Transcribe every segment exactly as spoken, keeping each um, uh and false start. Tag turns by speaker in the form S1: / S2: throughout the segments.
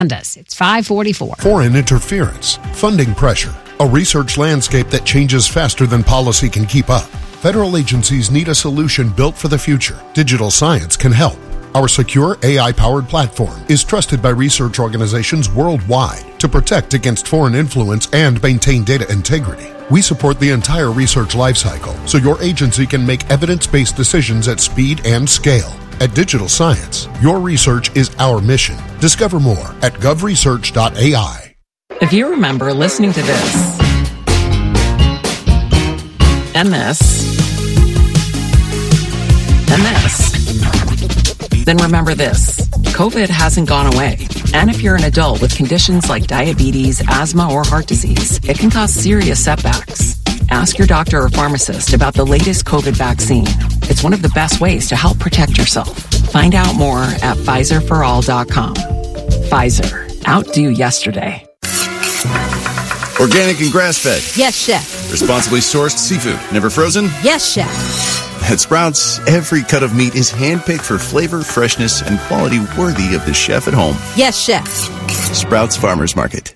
S1: Pandas. It's five forty-four.
S2: Foreign interference, funding pressure, a research landscape that changes faster than policy can keep up. Federal agencies need a solution built for the future. Digital science can help. Our secure A I-powered platform is trusted by research organizations worldwide to protect against foreign influence and maintain data integrity. We support the entire research lifecycle so your agency can make evidence-based decisions at speed and scale. At Digital Science, your research is our mission. Discover more at gov research dot A I.
S3: If you remember listening to this and this and this, then remember this. COVID hasn't gone away. And if you're an adult with conditions like diabetes, asthma, or heart disease, it can cause serious setbacks. Ask your doctor or pharmacist about the latest COVID vaccine. It's one of the best ways to help protect yourself. Find out more at Pfizer for all dot com. Pfizer. Outdo yesterday.
S4: Organic and grass-fed.
S1: Yes, chef.
S4: Responsibly sourced seafood. Never frozen?
S1: Yes, chef.
S4: At Sprouts, every cut of meat is handpicked for flavor, freshness, and quality worthy of the chef at home.
S1: Yes, chef.
S4: Sprouts Farmers Market.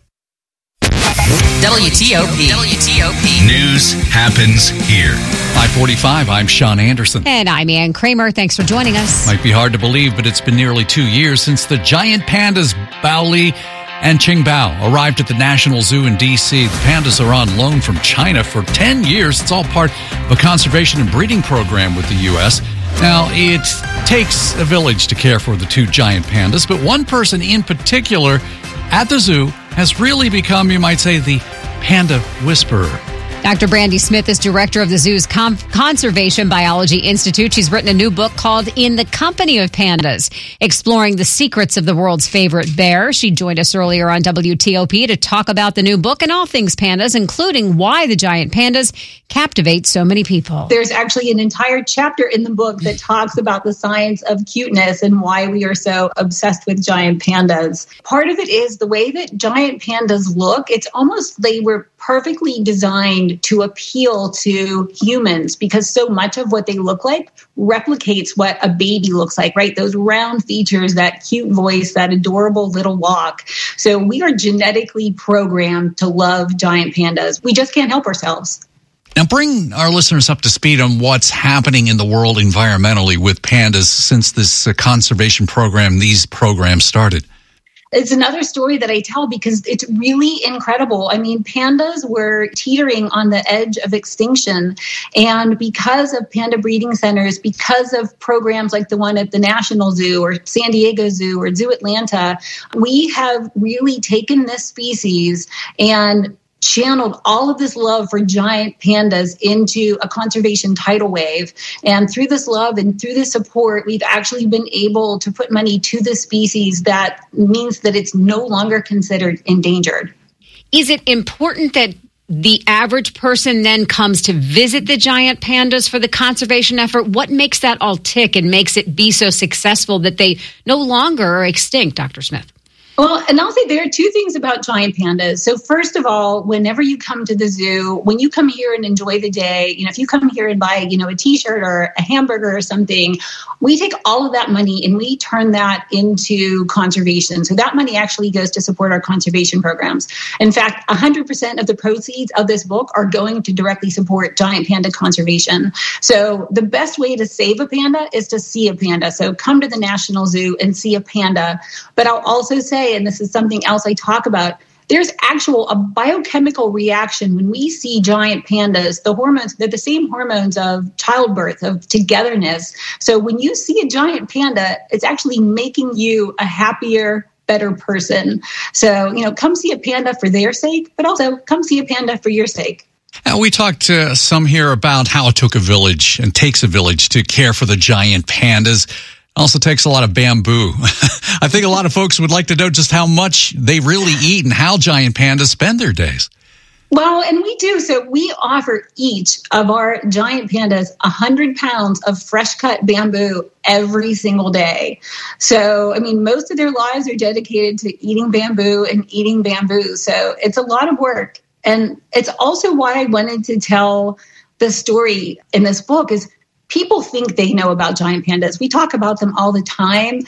S5: W T O P. W T O P.
S6: News happens here. five forty-five, I'm Sean Anderson.
S1: And I'm Ann Kramer. Thanks for joining us.
S6: Might be hard to believe, but it's been nearly two years since the giant pandas Baoli and Qingdao arrived at the National Zoo in D C. The pandas are on loan from China for ten years. It's all part of a conservation and breeding program with the U S. Now, it takes a village to care for the two giant pandas, but one person in particular at the zoo has really become, you might say, the panda whisperer.
S1: Doctor Brandy Smith is director of the zoo's Com- Conservation Biology Institute. She's written a new book called In the Company of Pandas, exploring the secrets of the world's favorite bear. She joined us earlier on W T O P to talk about the new book and all things pandas, including why the giant pandas captivate so many people.
S7: There's actually an entire chapter in the book that talks about the science of cuteness and why we are so obsessed with giant pandas. Part of it is the way that giant pandas look. It's almost they were perfectly designed to appeal to humans because so much of what they look like replicates what a baby looks like, right? Those round features, that cute voice, that adorable little walk. So we are genetically programmed to love giant pandas. We just can't help ourselves.
S6: Now, bring our listeners up to speed on what's happening in the world environmentally with pandas since this uh, conservation program, these programs started.
S7: It's another story that I tell because it's really incredible. I mean, pandas were teetering on the edge of extinction. And because of panda breeding centers, because of programs like the one at the National Zoo or San Diego Zoo or Zoo Atlanta, we have really taken this species and channeled all of this love for giant pandas into a conservation tidal wave. And through this love and through this support, we've actually been able to put money to the species that means that it's no longer considered endangered.
S1: Is it important that the average person then comes to visit the giant pandas for the conservation effort? What makes that all tick and makes it be so successful that they no longer are extinct, Doctor Smith?
S7: Well, and I'll say there are two things about giant pandas. So first of all, whenever you come to the zoo, when you come here and enjoy the day, you know, if you come here and buy, you know, a T-shirt or a hamburger or something, we take all of that money and we turn that into conservation. So that money actually goes to support our conservation programs. In fact, one hundred percent of the proceeds of this book are going to directly support giant panda conservation. So the best way to save a panda is to see a panda. So come to the National Zoo and see a panda. But I'll also say, and this is something else I talk about, there's actual a biochemical reaction when we see giant pandas. The hormones, they're the same hormones of childbirth, of togetherness. So when you see a giant panda, it's actually making you a happier, better person. So, you know, come see a panda for their sake, but also come see a panda for your sake.
S6: Now, we talked uh, some here about how it took a village and takes a village to care for the giant pandas. Also takes a lot of bamboo. I think a lot of folks would like to know just how much they really eat and how giant pandas spend their days.
S7: Well, and we do. So we offer each of our giant pandas one hundred pounds of fresh cut bamboo every single day. So, I mean, most of their lives are dedicated to eating bamboo and eating bamboo. So it's a lot of work. And it's also why I wanted to tell the story in this book is people think they know about giant pandas. We talk about them all the time,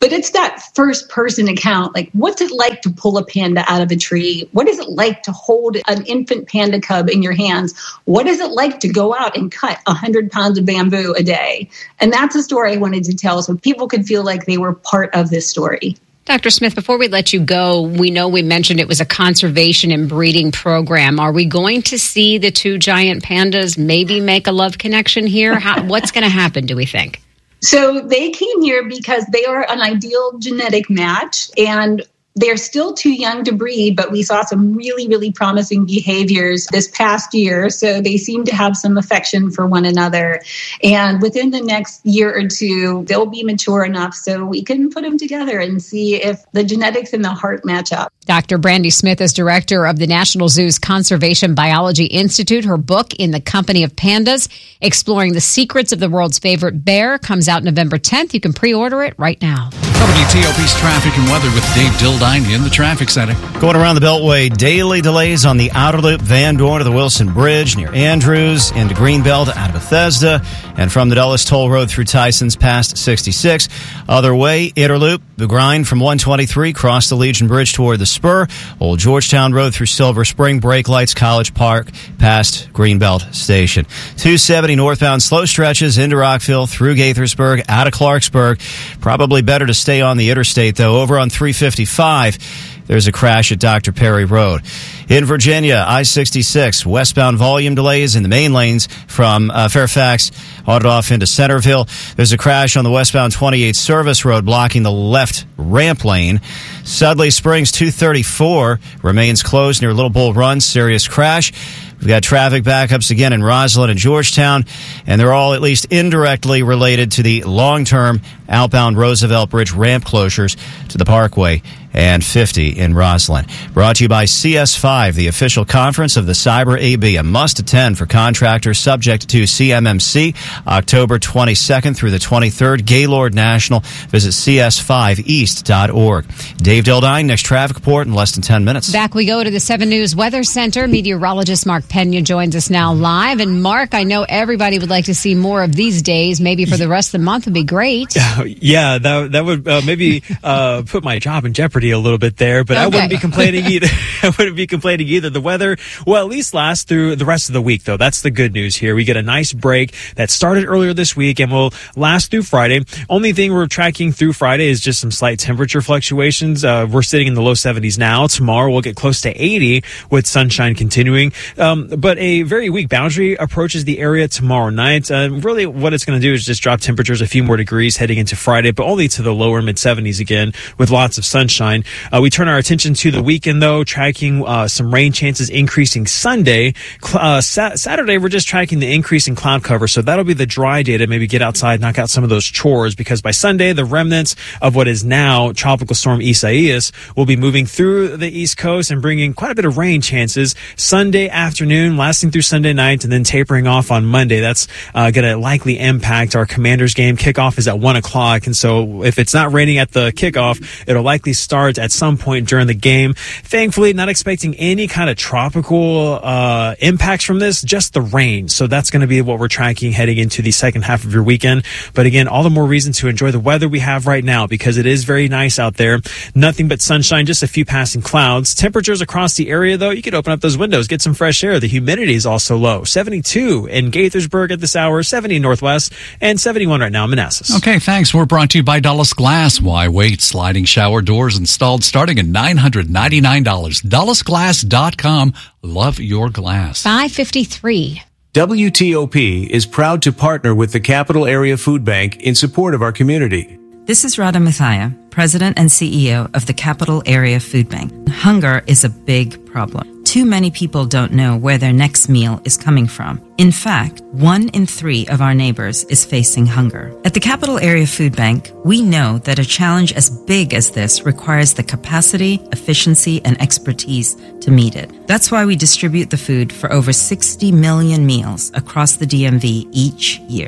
S7: But it's that first person account. Like, what's it like to pull a panda out of a tree? What is it like to hold an infant panda cub in your hands? What is it like to go out and cut one hundred pounds of bamboo a day? And that's a story I wanted to tell so people could feel like they were part of this story.
S1: Doctor Smith, before we let you go, we know we mentioned it was a conservation and breeding program. Are we going to see the two giant pandas maybe make a love connection here? How, what's going to happen, do we think?
S7: So they came here because they are an ideal genetic match, and they're still too young to breed, but we saw some really, really promising behaviors this past year. So they seem to have some affection for one another. And within the next year or two, they'll be mature enough so we can put them together and see if the genetics and the heart match up.
S1: Doctor Brandy Smith is director of the National Zoo's Conservation Biology Institute. Her book, In the Company of Pandas, Exploring the Secrets of the World's Favorite Bear, comes out November tenth. You can pre-order it right now.
S6: W T O P's traffic and weather with Dave Dildine in the traffic center.
S8: Going around the Beltway, daily delays on the outer loop, Van Dorn to the Wilson Bridge near Andrews, into Greenbelt out of Bethesda, and from the Dulles Toll Road through Tyson's past sixty-six. Other way, inner loop, the grind from one twenty-three, cross the Legion Bridge toward the Spur, Old Georgetown Road through Silver Spring, brake lights, College Park, past Greenbelt Station. two seventy northbound, slow stretches into Rockville, through Gaithersburg, out of Clarksburg. Probably better to stay on the interstate, though. Over on three fifty-five, there's a crash at Doctor Perry Road. In Virginia, I sixty-six, westbound volume delays in the main lanes from uh, Fairfax on off into Centerville. There's a crash on the westbound twenty-eight Service Road blocking the left ramp lane. Sudley Springs two thirty-four remains closed near Little Bull Run. Serious crash. We've got traffic backups again in Roslyn and Georgetown, and they're all at least indirectly related to the long-term outbound Roosevelt Bridge ramp closures to the Parkway and fifty in Roslyn. Brought to you by C S five, the official conference of the Cyber A B, a must-attend for contractors subject to C M M C, October twenty-second through the twenty-third, Gaylord National. Visit C S five east dot org. Dave Dildine, next traffic report in less than ten minutes.
S1: Back we go to the seven News Weather Center. Meteorologist Mark Pena joins us now live. And Mark, I know everybody would like to see more of these days. Maybe for the rest of the month would be great.
S9: Yeah, that that would uh, maybe uh, put my job in jeopardy a little bit there, but okay. I wouldn't be complaining either. I wouldn't be complaining either. The weather will at least last through the rest of the week, though. That's the good news here. We get a nice break that started earlier this week and will last through Friday. Only thing we're tracking through Friday is just some slight temperature fluctuations. Uh, we're sitting in the low seventies now. Tomorrow we'll get close to eighty with sunshine continuing. Um, but a very weak boundary approaches the area tomorrow night. Uh, really what it's going to do is just drop temperatures a few more degrees heading into Friday, but only to the lower mid seventies again with lots of sunshine. Uh, we turn our attention to the weekend, though, tracking uh, some rain chances increasing Sunday. Uh, sa- Saturday, we're just tracking the increase in cloud cover, so that'll be the dry day to maybe get outside, knock out some of those chores, because by Sunday, the remnants of what is now Tropical Storm Isaias will be moving through the East Coast and bringing quite a bit of rain chances Sunday afternoon, lasting through Sunday night, and then tapering off on Monday. That's uh, going to likely impact our Commanders game. Kickoff is at one o'clock, and so if it's not raining at the kickoff, it'll likely start at some point during the game. Thankfully, not expecting any kind of tropical uh, impacts from this, just the rain. So that's going to be what we're tracking heading into the second half of your weekend. But again, all the more reason to enjoy the weather we have right now, because it is very nice out there. Nothing but sunshine, just a few passing clouds. Temperatures across the area, though, you could open up those windows, get some fresh air. The humidity is also low. seventy-two in Gaithersburg at this hour, seventy in Northwest, and seventy-one right now in Manassas.
S6: Okay, thanks. We're brought to you by Dulles Glass. Why wait? Sliding shower doors installed starting at nine hundred ninety-nine dollars. Dulles Glass dot com. Love your glass.
S1: five fifty-three.
S10: W T O P is proud to partner with the Capital Area Food Bank in support of our community.
S11: This is Radha Mathia, President and C E O of the Capital Area Food Bank. Hunger is a big problem. Too many people don't know where their next meal is coming from. In fact, one in three of our neighbors is facing hunger. At the Capital Area Food Bank, we know that a challenge as big as this requires the capacity, efficiency, and expertise to meet it. That's why we distribute the food for over sixty million meals across the D M V each year.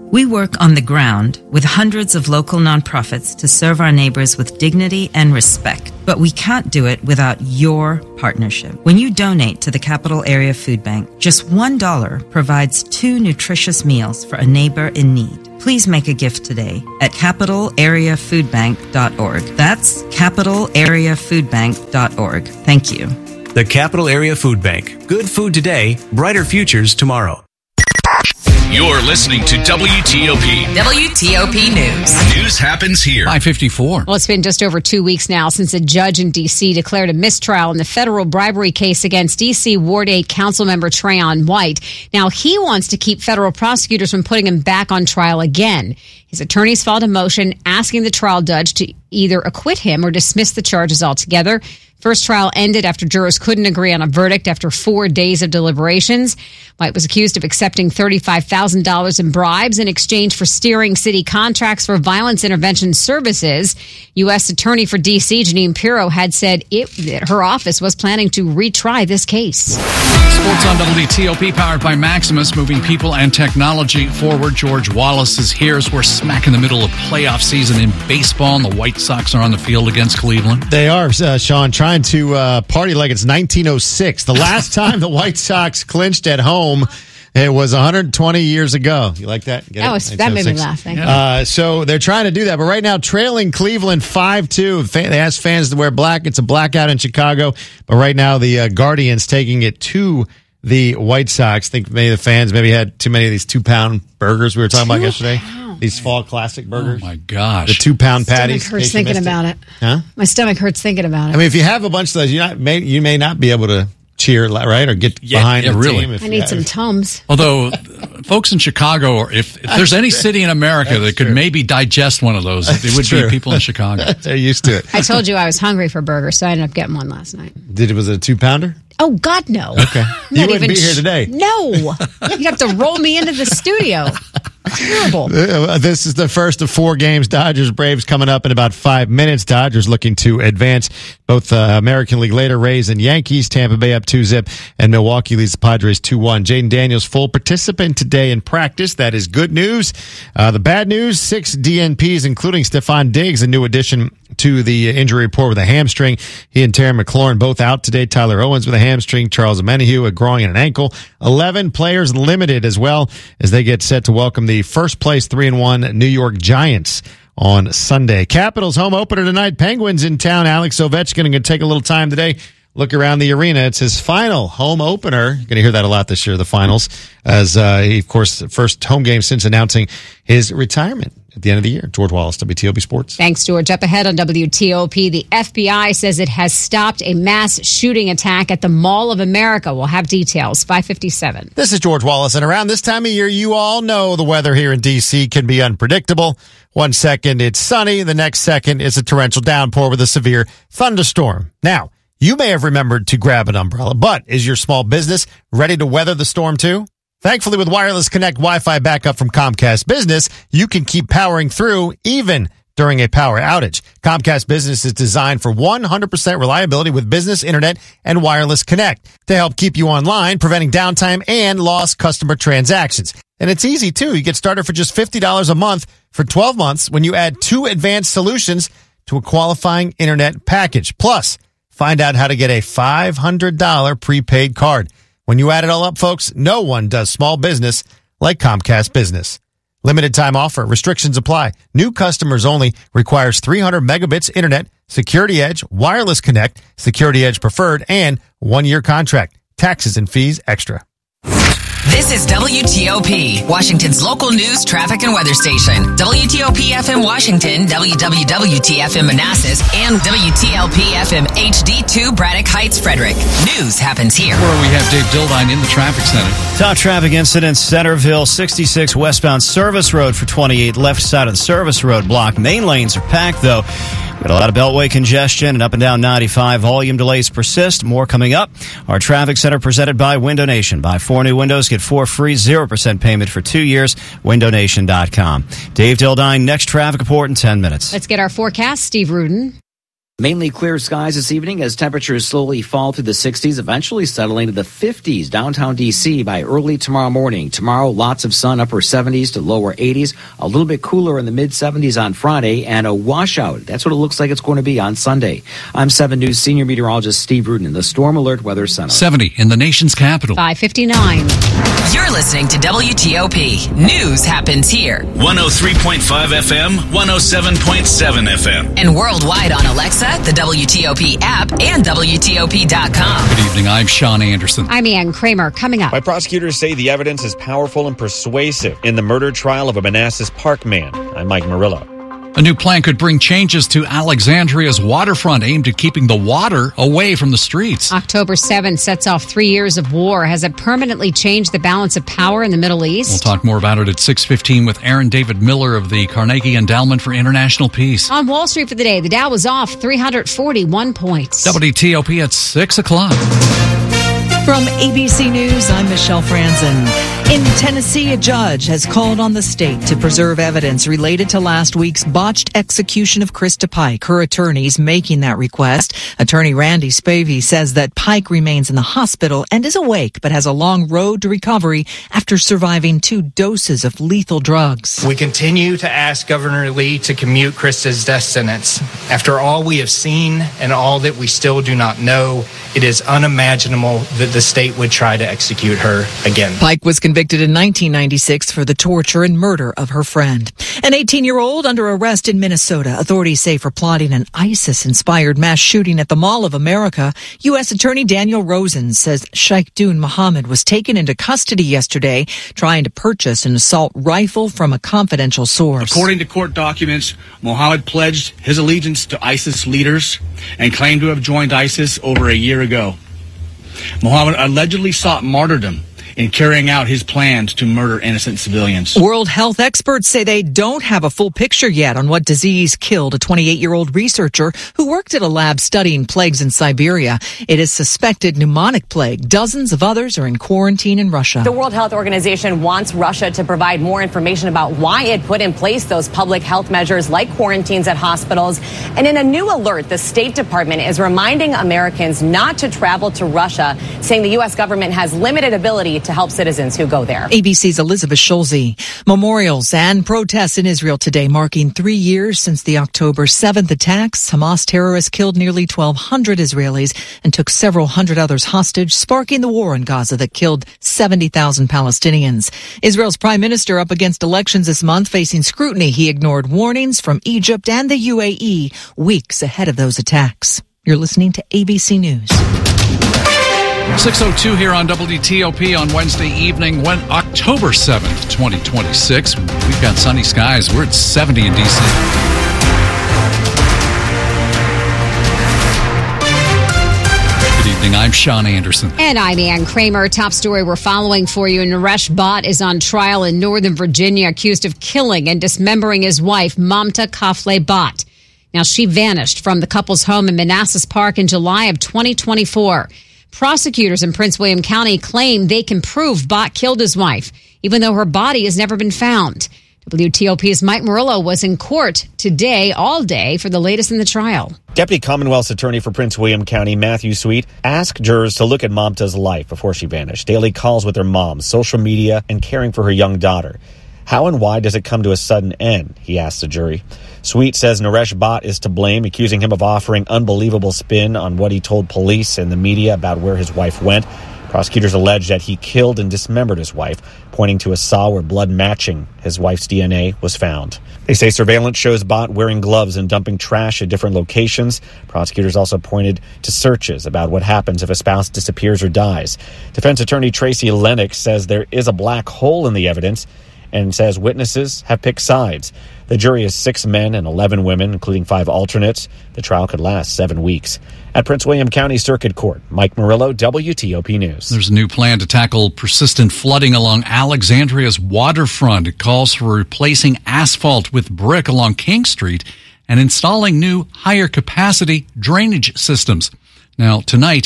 S11: We work on the ground with hundreds of local nonprofits to serve our neighbors with dignity and respect, but we can't do it without your partnership. When you donate to the Capital Area Food Bank, just one dollar provides two nutritious meals for a neighbor in need. Please make a gift today at capital area food bank dot org. That's capital area food bank dot org. Thank you.
S10: The Capital Area Food Bank. Good food today, brighter futures tomorrow.
S12: You're listening to W T O P.
S5: W T O P News.
S12: News happens here.
S6: five fifty-four.
S1: Well, it's been just over two weeks now since a judge in D C declared a mistrial in the federal bribery case against D C Ward eight Councilmember Trayon White. Now, he wants to keep federal prosecutors from putting him back on trial again. His attorneys filed a motion asking the trial judge to either acquit him or dismiss the charges altogether. First trial ended after jurors couldn't agree on a verdict after four days of deliberations. White was accused of accepting thirty-five thousand dollars in bribes in exchange for steering city contracts for violence intervention services. U S Attorney for D C, Janine Pirro, had said it, that her office was planning to retry this case.
S6: Sports on W T O P, powered by Maximus, moving people and technology forward. George Wallace is here as we're smack in the middle of playoff season in baseball, and the White Sox are on the field against Cleveland.
S13: They are, uh, Sean, trying to uh, party like it's nineteen oh six. The last time the White Sox clinched at home, it was one hundred twenty years ago. You like that? Get
S1: that
S13: it?
S1: was that made me laugh. Thank you.
S13: Uh, so they're trying to do that, but right now trailing Cleveland five two. They asked fans to wear black. It's a blackout in Chicago, but right now the uh, Guardians taking it to the White Sox. I think maybe the fans maybe had too many of these two-pound burgers we were talking two about yesterday. Pounds. These fall classic burgers.
S6: Oh, my gosh.
S13: The two-pound patties.
S1: My stomach hurts thinking about it. it.
S13: Huh?
S1: My stomach hurts thinking about it.
S13: I mean, if you have a bunch of those, you not may you may not be able to cheer, right, or get
S6: yeah,
S13: behind
S6: yeah,
S13: the
S6: really.
S13: team. If
S1: I need some Tums.
S6: Although, folks in Chicago, or if, if there's any city in America that could true. maybe digest one of those, That's it would true. be people in Chicago.
S13: They're used to it.
S1: I told you I was hungry for burgers, so I ended up getting one last night.
S13: Did it was it a two pounder?
S1: Oh God, no.
S13: Okay, you wouldn't even be here today.
S1: No, you'd have to roll me into the studio. Terrible.
S13: Uh, this is the first of four games. Dodgers Braves coming up in about five minutes. Dodgers looking to advance. Both uh, American League later Rays and Yankees. Tampa Bay up two zip, and Milwaukee leads the Padres two one. Jaden Daniels full participant today in practice. That is good news. Uh, the bad news: six D N Ps, including Stephon Diggs, a new addition to the injury report with a hamstring. He and Terry McLaurin both out today. Tyler Owens with a hamstring. Charles Omenihu a groin and an ankle. Eleven players limited as well as they get set to welcome the first place three and one New York Giants on Sunday. Capitals home opener tonight. Penguins in town. Alex Ovechkin going to take a little time today. Look around the arena. It's his final home opener. You're going to hear that a lot this year, the finals, as uh, he, of course, first home game since announcing his retirement at the end of the year. George Wallace, W T O P Sports.
S1: Thanks, George. Up ahead on W T O P, the F B I says it has stopped a mass shooting attack at the Mall of America. We'll have details. five fifty-seven.
S13: This is George Wallace, and around this time of year, you all know the weather here in D C can be unpredictable. One second it's sunny, the next second it's a torrential downpour with a severe thunderstorm. Now, you may have remembered to grab an umbrella, but is your small business ready to weather the storm too? Thankfully, with Wireless Connect Wi-Fi backup from Comcast Business, you can keep powering through even during a power outage. Comcast Business is designed for one hundred percent reliability with business internet and Wireless Connect to help keep you online, preventing downtime and lost customer transactions. And it's easy, too. You get started for just fifty dollars a month for twelve months when you add two advanced solutions to a qualifying internet package. Plus, find out how to get a five hundred dollars prepaid card. When you add it all up, folks, no one does small business like Comcast Business. Limited time offer. Restrictions apply. New customers only. Requires three hundred megabits internet, Security Edge, Wireless Connect, Security Edge Preferred, and one-year contract. Taxes and fees extra.
S5: This is W T O P, Washington's local news, traffic, and weather station. W T O P F M Washington, W W W T F M Manassas, and W T L P F M H D two Braddock Heights, Frederick. News happens here.
S6: Where we have Dave Dildine in the traffic center.
S8: Top traffic incidents, Centerville, sixty-six westbound Service Road for twenty-eight, left side of the Service Road block. Main lanes are packed, though. Got a lot of Beltway congestion and up and down ninety-five. Volume delays persist. More coming up. Our traffic center presented by Window Nation. Buy four new windows, get four free, zero percent payment for two years. window nation dot com. Dave Dildine, next traffic report in ten minutes.
S1: Let's get our forecast. Steve Rudin.
S14: Mainly clear skies this evening as temperatures slowly fall through the sixties, eventually settling to the fifties downtown D C by early tomorrow morning. Tomorrow, lots of sun, upper seventies to lower eighties, a little bit cooler in the mid seventies on Friday, and a washout. That's what it looks like it's going to be on Sunday. I'm seven News senior meteorologist Steve Rudin in the Storm Alert Weather Center.
S6: seventy in the nation's capital.
S1: five fifty-nine.
S5: You're listening to W T O P. News happens here.
S12: one oh three point five F M, one oh seven point seven F M.
S5: And worldwide on Alexa, the W T O P app, and W T O P dot com.
S6: Good evening. I'm Sean Anderson.
S1: I'm Ann Kramer. Coming up.
S15: My prosecutors say the evidence is powerful and persuasive in the murder trial of a Manassas Park man. I'm Mike Murillo.
S6: A new plan could bring changes to Alexandria's waterfront aimed at keeping the water away from the streets.
S1: October seventh sets off three years of war. Has it permanently changed the balance of power in the Middle East?
S6: We'll talk more about it at six fifteen with Aaron David Miller of the Carnegie Endowment for International Peace.
S1: On Wall Street for the day, the Dow was off three hundred forty-one points.
S6: W T O P at six o'clock.
S16: From A B C News, I'm Michelle Franzen. In Tennessee, a judge has called on the state to preserve evidence related to last week's botched execution of Krista Pike. Her attorneys making that request. Attorney Randy Spavey says that Pike remains in the hospital and is awake, but has a long road to recovery after surviving two doses of lethal drugs.
S17: We continue to ask Governor Lee to commute Krista's death sentence. After all we have seen and all that we still do not know, it is unimaginable that the state would try to execute her again.
S16: Pike was convicted in nineteen ninety-six for the torture and murder of her friend. An eighteen-year-old under arrest in Minnesota. Authorities say for plotting an ISIS-inspired mass shooting at the Mall of America. U S Attorney Daniel Rosen says Sheikh Dun Mohammed was taken into custody yesterday trying to purchase an assault rifle from a confidential source.
S18: According to court documents, Mohammed pledged his allegiance to ISIS leaders and claimed to have joined ISIS over a year ago. Mohammed allegedly sought martyrdom in carrying out his plans to murder innocent civilians.
S16: World health experts say they don't have a full picture yet on what disease killed a twenty-eight-year-old researcher who worked at a lab studying plagues in Siberia. It is suspected pneumonic plague. Dozens of others are in quarantine in Russia.
S19: The World Health Organization wants Russia to provide more information about why it put in place those public health measures like quarantines at hospitals. And in a new alert, the State Department is reminding Americans not to travel to Russia, saying the U S government has limited ability to help citizens who go there.
S16: A B C's Elizabeth Schulze. Memorials and protests in Israel today marking three years since the October seventh attacks. Hamas terrorists killed nearly twelve hundred Israelis and took several hundred others hostage, sparking the war in Gaza that killed seventy thousand Palestinians. Israel's prime minister up against elections this month, facing scrutiny. He ignored warnings from Egypt and the U A E weeks ahead of those attacks. You're listening to A B C News.
S6: six oh two here on W T O P on Wednesday evening, when October seventh, twenty twenty-six. We've got sunny skies. We're at seventy in D C. Good evening. I'm Sean Anderson.
S1: And I'm Ann Kramer. Top story we're following for you. Naresh Bhatt is on trial in Northern Virginia, accused of killing and dismembering his wife, Mamta Kafle Bhatt. Now, she vanished from the couple's home in Manassas Park in July of twenty twenty-four. Prosecutors in Prince William County claim they can prove Bhatt killed his wife, even though her body has never been found. W T O P's Mike Murillo was in court today, all day, for the latest in the trial.
S15: Deputy Commonwealth's Attorney for Prince William County, Matthew Sweet, asked jurors to look at Mamta's life before she vanished. Daily calls with her mom, social media, and caring for her young daughter. How and why does it come to a sudden end? He asked the jury. Sweet says Naresh Bhatt is to blame, accusing him of offering unbelievable spin on what he told police and the media about where his wife went. Prosecutors allege that he killed and dismembered his wife, pointing to a saw where blood matching his wife's D N A was found. They say surveillance shows Bhatt wearing gloves and dumping trash at different locations. Prosecutors also pointed to searches about what happens if a spouse disappears or dies. Defense attorney Tracy Lennox says there is a black hole in the evidence and says witnesses have picked sides. The jury is six men and eleven women, including five alternates. The trial could last seven weeks. At Prince William County Circuit Court, Mike Murillo, W T O P News.
S6: There's a new plan to tackle persistent flooding along Alexandria's waterfront. It calls for replacing asphalt with brick along King Street and installing new higher capacity drainage systems. Now, tonight,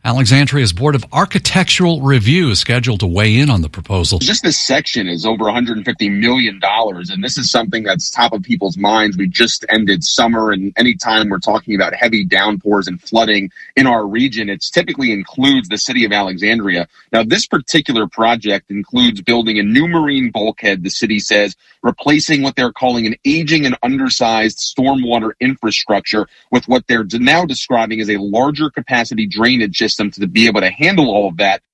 S6: Alexandria's Board of Architectural Review is scheduled to weigh in on the proposal.
S20: Just this section is over one hundred fifty million dollars, and this is something that's top of people's minds. We just ended summer, and anytime we're talking about heavy downpours and flooding in our region, it typically includes the city of Alexandria. Now, this particular project includes building a new marine bulkhead, the city says, replacing what they're calling an aging and undersized stormwater infrastructure with what they're now describing as a larger capacity drainage system to be able to handle all of that.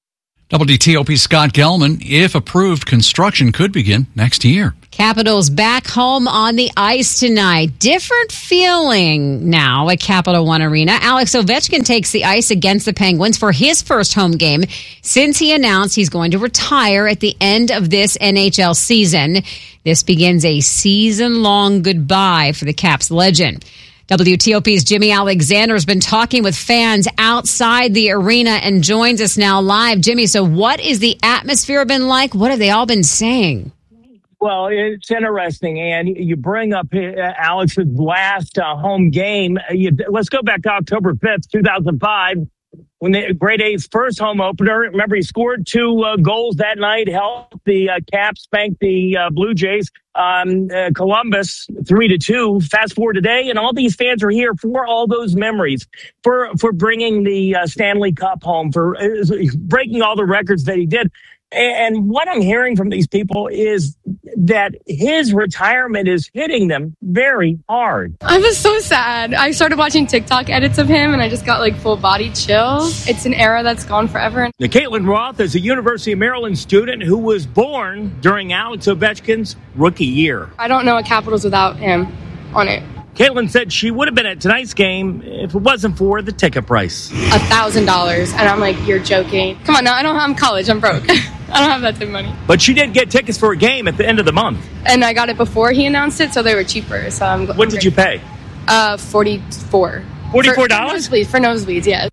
S6: W T O P Scott Gelman, if approved, construction could begin next year.
S1: Capitals back home on the ice tonight. Different feeling now at Capital One Arena. Alex Ovechkin takes the ice against the Penguins for his first home game since he announced he's going to retire at the end of this N H L season. This begins a season-long goodbye for the Caps legend. W T O P's Jimmy Alexander has been talking with fans outside the arena and joins us now live. Jimmy, so what is the atmosphere been like? What have they all been saying?
S21: Well, it's interesting, and you bring up uh, Alex's last uh, home game. You, let's go back to October fifth, two thousand five, when the Grade A's first home opener. Remember, he scored two uh, goals that night, helped the uh, Caps spank the uh, Blue Jays. Um, uh, Columbus three to two. Fast forward today, and all these fans are here for all those memories, for for bringing the uh, Stanley Cup home, for uh, breaking all the records that he did. And, and what I'm hearing from these people is that his retirement is hitting them very hard.
S22: I was so sad. I started watching TikTok edits of him, and I just got like full body chills. It's an era that's gone forever.
S21: Now, Caitlin Roth is a University of Maryland student who was born during Alex Ovechkin's rookie year.
S22: I don't know a Capitals without him on it.
S21: Caitlin said she would have been at tonight's game if it wasn't for the ticket price.
S22: A thousand dollars. And I'm like, you're joking. Come on, no, I don't have, I'm college. I'm broke. I don't have that type of money.
S21: But she did get tickets for a game at the end of the month.
S22: And I got it before he announced it, so they were cheaper. So I'm.
S21: What I'm did great. you pay?
S22: Uh, forty-four.
S21: Forty-four dollars?
S22: For, for nosebleeds, yeah.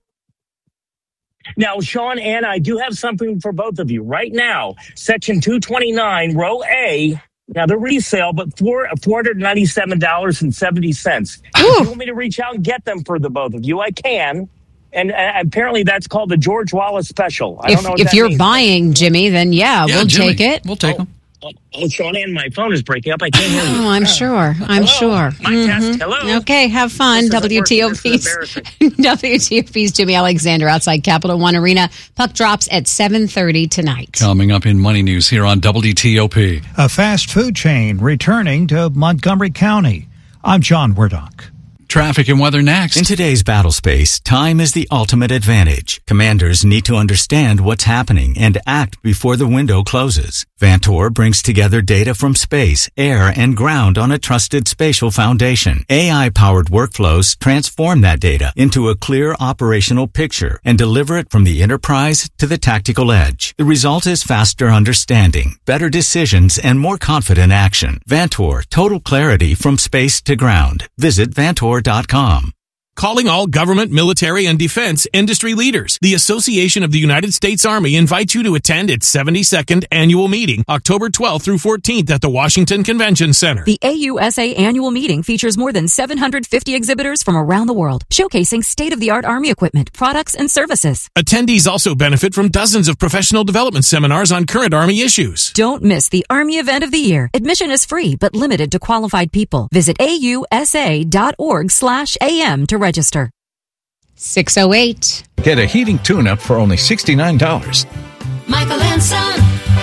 S21: Now, Sean and I do have something for both of you right now. Section two twenty-nine, row A. Now, the resale, but for four hundred ninety-seven dollars and seventy cents. If you want me to reach out and get them for the both of you, I can. And uh, apparently that's called the George Wallace special. I
S1: if
S21: don't know what
S1: if
S21: that
S1: you're
S21: means.
S1: buying, Jimmy, then yeah,
S6: Yeah,
S1: we'll
S6: Jimmy,
S1: take it.
S6: We'll take them.
S21: Oh, oh, Sean, and my phone is breaking up. I can't hear you.
S1: Oh, I'm sure. I'm
S21: Hello?
S1: sure.
S21: My test. Hello?
S1: Okay, have fun.
S21: This isn't
S1: W T O
S21: working. This
S1: P's
S21: is
S1: W T O P's Jimmy Alexander outside Capital One Arena. Puck drops at seven thirty tonight.
S6: Coming up in Money News here on W T O P.
S23: A fast food chain returning to Montgomery County. I'm John Werdock.
S6: Traffic and weather next.
S24: In today's battle space, time is the ultimate advantage. Commanders need to understand what's happening and act before the window closes. Vantor brings together data from space, air, and ground on a trusted spatial foundation. A I-powered workflows transform that data into a clear operational picture and deliver it from the enterprise to the tactical edge. The result is faster understanding, better decisions, and more confident action. Vantor, total clarity from space to ground. Visit Vantor dot com.
S25: Calling all government, military, and defense industry leaders. The Association of the United States Army invites you to attend its seventy-second annual meeting, October twelfth through fourteenth at the Washington Convention Center.
S26: The A U S A annual meeting features more than seven hundred fifty exhibitors from around the world, showcasing state-of-the-art Army equipment, products, and services.
S25: Attendees also benefit from dozens of professional development seminars on current Army issues.
S26: Don't miss the Army event of the year. Admission is free, but limited to qualified people. Visit A U S A dot org slash A M to register.
S1: six oh eight.
S27: Get a heating tune-up for only sixty-nine dollars.
S1: Michael and Son.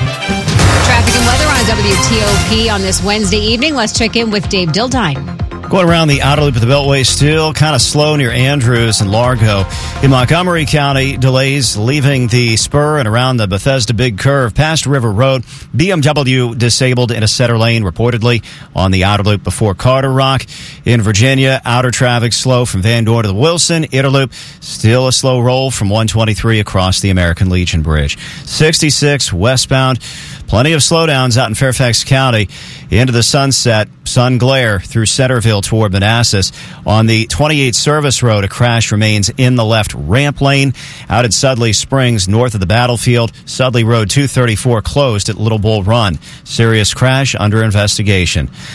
S1: Traffic and weather on W T O P on this Wednesday evening. Let's check in with Dave Dildine.
S8: Going around the outer loop of the Beltway, still kind of slow near Andrews and Largo. In Montgomery County, delays leaving the spur and around the Bethesda Big Curve past River Road. B M W disabled in a center lane, reportedly on the outer loop before Carter Rock. In Virginia, outer traffic slow from Van Dorn to the Wilson. Inner loop, still a slow roll from one twenty-three across the American Legion Bridge. sixty-six westbound. Plenty of slowdowns out in Fairfax County into the Sunset, sun glare through Centerville toward Manassas. On the twenty-eight Service Road, a crash remains in the left ramp lane. Out at Sudley Springs, north of the battlefield, Sudley Road two thirty-four closed at Little Bull Run. Serious crash under investigation.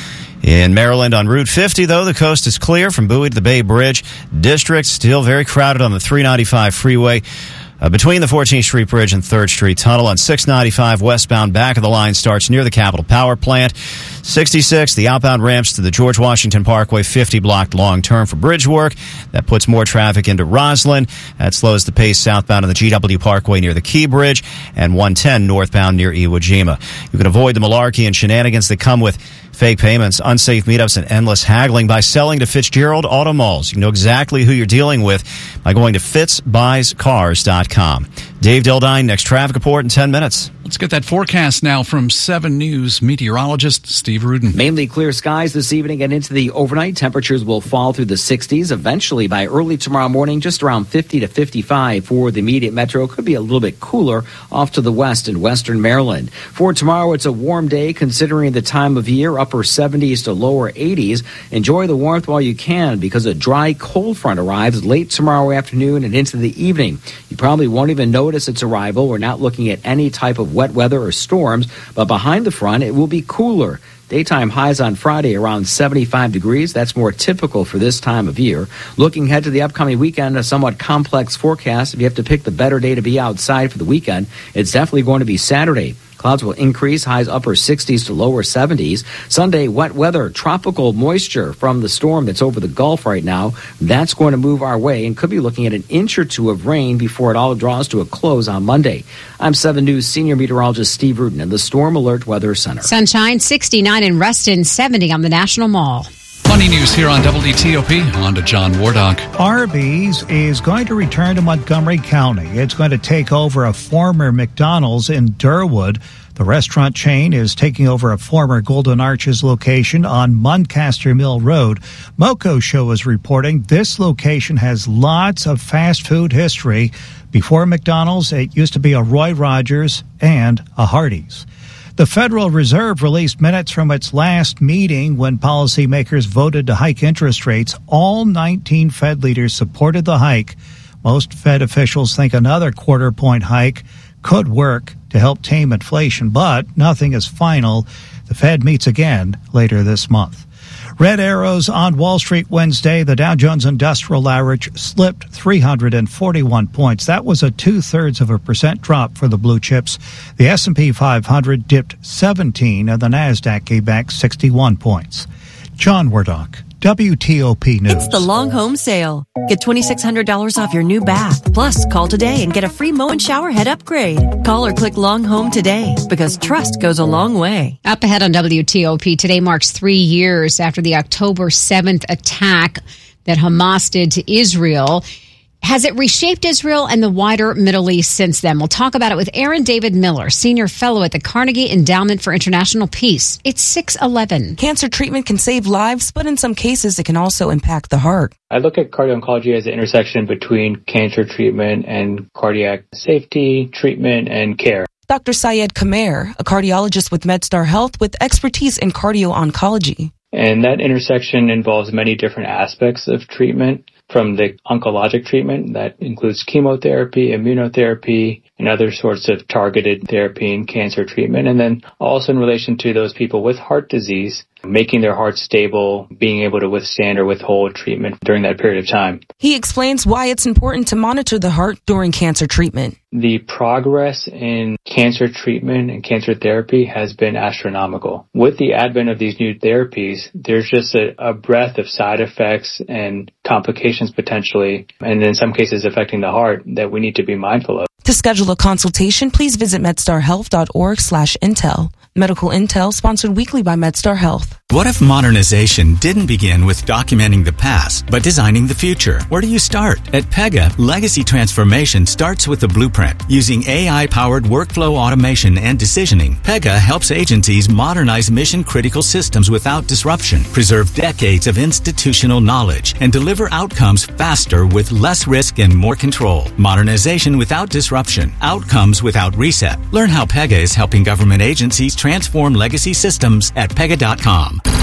S8: In Maryland on Route fifty, though, the coast is clear from Bowie to the Bay Bridge. District still very crowded on the three ninety-five freeway. Uh, between the fourteenth Street Bridge and third Street Tunnel. On six ninety-five westbound, back of the line starts near the Capitol Power Plant. sixty-six, the outbound ramps to the George Washington Parkway, fifty blocked long-term for bridge work. That puts more traffic into Roslyn. That slows the pace southbound on the G W Parkway near the Key Bridge, and one ten northbound near Iwo Jima. You can avoid the malarkey and shenanigans that come with fake payments, unsafe meetups, and endless haggling by selling to Fitzgerald Auto Malls. You can know exactly who you're dealing with by going to fitz buys cars dot com. Dave Dildine, next traffic report in ten minutes.
S6: Let's get that forecast now from seven News meteorologist Steve Rudin.
S14: Mainly clear skies this evening and into the overnight. Temperatures will fall through the sixties. Eventually, by early tomorrow morning, just around fifty to fifty-five for the immediate metro. Could be a little bit cooler off to the west in western Maryland. For tomorrow, it's a warm day considering the time of year, upper seventies to lower eighties. Enjoy the warmth while you can because a dry cold front arrives late tomorrow afternoon and into the evening. You probably won't even notice its arrival. We're not looking at any type of wet weather or storms, but behind the front, it will be cooler. Daytime highs on Friday around seventy-five degrees. That's more typical for this time of year. Looking ahead to the upcoming weekend, a somewhat complex forecast. If you have to pick the better day to be outside for the weekend, it's definitely going to be Saturday. Clouds will increase, highs upper sixties to lower seventies. Sunday, wet weather, tropical moisture from the storm that's over the Gulf right now. That's going to move our way and could be looking at an inch or two of rain before it all draws to a close on Monday. I'm seven News senior meteorologist Steve Rudin in the Storm Alert Weather Center.
S1: Sunshine, sixty-nine in Reston, seventy on the National Mall.
S6: Funny news here on W T O P. On to John Wardock.
S23: Arby's is going to return to Montgomery County. It's going to take over a former McDonald's in Durwood. The restaurant chain is taking over a former Golden Arches location on Muncaster Mill Road. Moco Show is reporting this location has lots of fast food history. Before McDonald's, it used to be a Roy Rogers and a Hardee's. The Federal Reserve released minutes from its last meeting when policymakers voted to hike interest rates. All nineteen Fed leaders supported the hike. Most Fed officials think another quarter point hike could work to help tame inflation, but nothing is final. The Fed meets again later this month. Red arrows on Wall Street Wednesday. The Dow Jones Industrial Average slipped three hundred forty-one points. That was a two-thirds of a percent drop for the blue chips. The S and P five hundred dipped seventeen, and the NASDAQ gave back sixty-one points. John Wardock, W T O P News.
S2: It's the long home sale. Get twenty-six hundred dollars off your new bath. Plus, call today and get a free Mow and Shower head upgrade. Call or click Long Home today because trust goes a long way.
S1: Up ahead on W T O P, today marks three years after the October seventh attack that Hamas did to Israel. Has it reshaped Israel and the wider Middle East since then? We'll talk about it with Aaron David Miller, Senior Fellow at the Carnegie Endowment for International Peace. It's six eleven.
S3: Cancer treatment can save lives, but in some cases it can also impact the heart.
S4: I look at cardio-oncology as the intersection between cancer treatment and cardiac safety, treatment, and care.
S3: Doctor Syed Kamer, a cardiologist with MedStar Health with expertise in cardio-oncology.
S4: And that intersection involves many different aspects of treatment, from the oncologic treatment that includes chemotherapy, immunotherapy, and other sorts of targeted therapy and cancer treatment. And then also in relation to those people with heart disease, making their heart stable, being able to withstand or withhold treatment during that period of time.
S3: He explains why it's important to monitor the heart during cancer treatment.
S4: The progress in cancer treatment and cancer therapy has been astronomical. With the advent of these new therapies, there's just a, a breadth of side effects and complications potentially, and in some cases affecting the heart, that we need to be mindful of.
S3: To schedule a consultation, please visit medstarhealth.org slash intel. Medical Intel, sponsored weekly by MedStar Health.
S24: What if modernization didn't begin with documenting the past, but designing the future? Where do you start? At Pega, legacy transformation starts with the blueprint. Using A I-powered workflow automation and decisioning, Pega helps agencies modernize mission-critical systems without disruption, preserve decades of institutional knowledge, and deliver outcomes faster with less risk and more control. Modernization without disruption. Outcomes without reset. Learn how Pega is helping government agencies transform legacy systems at pega dot com.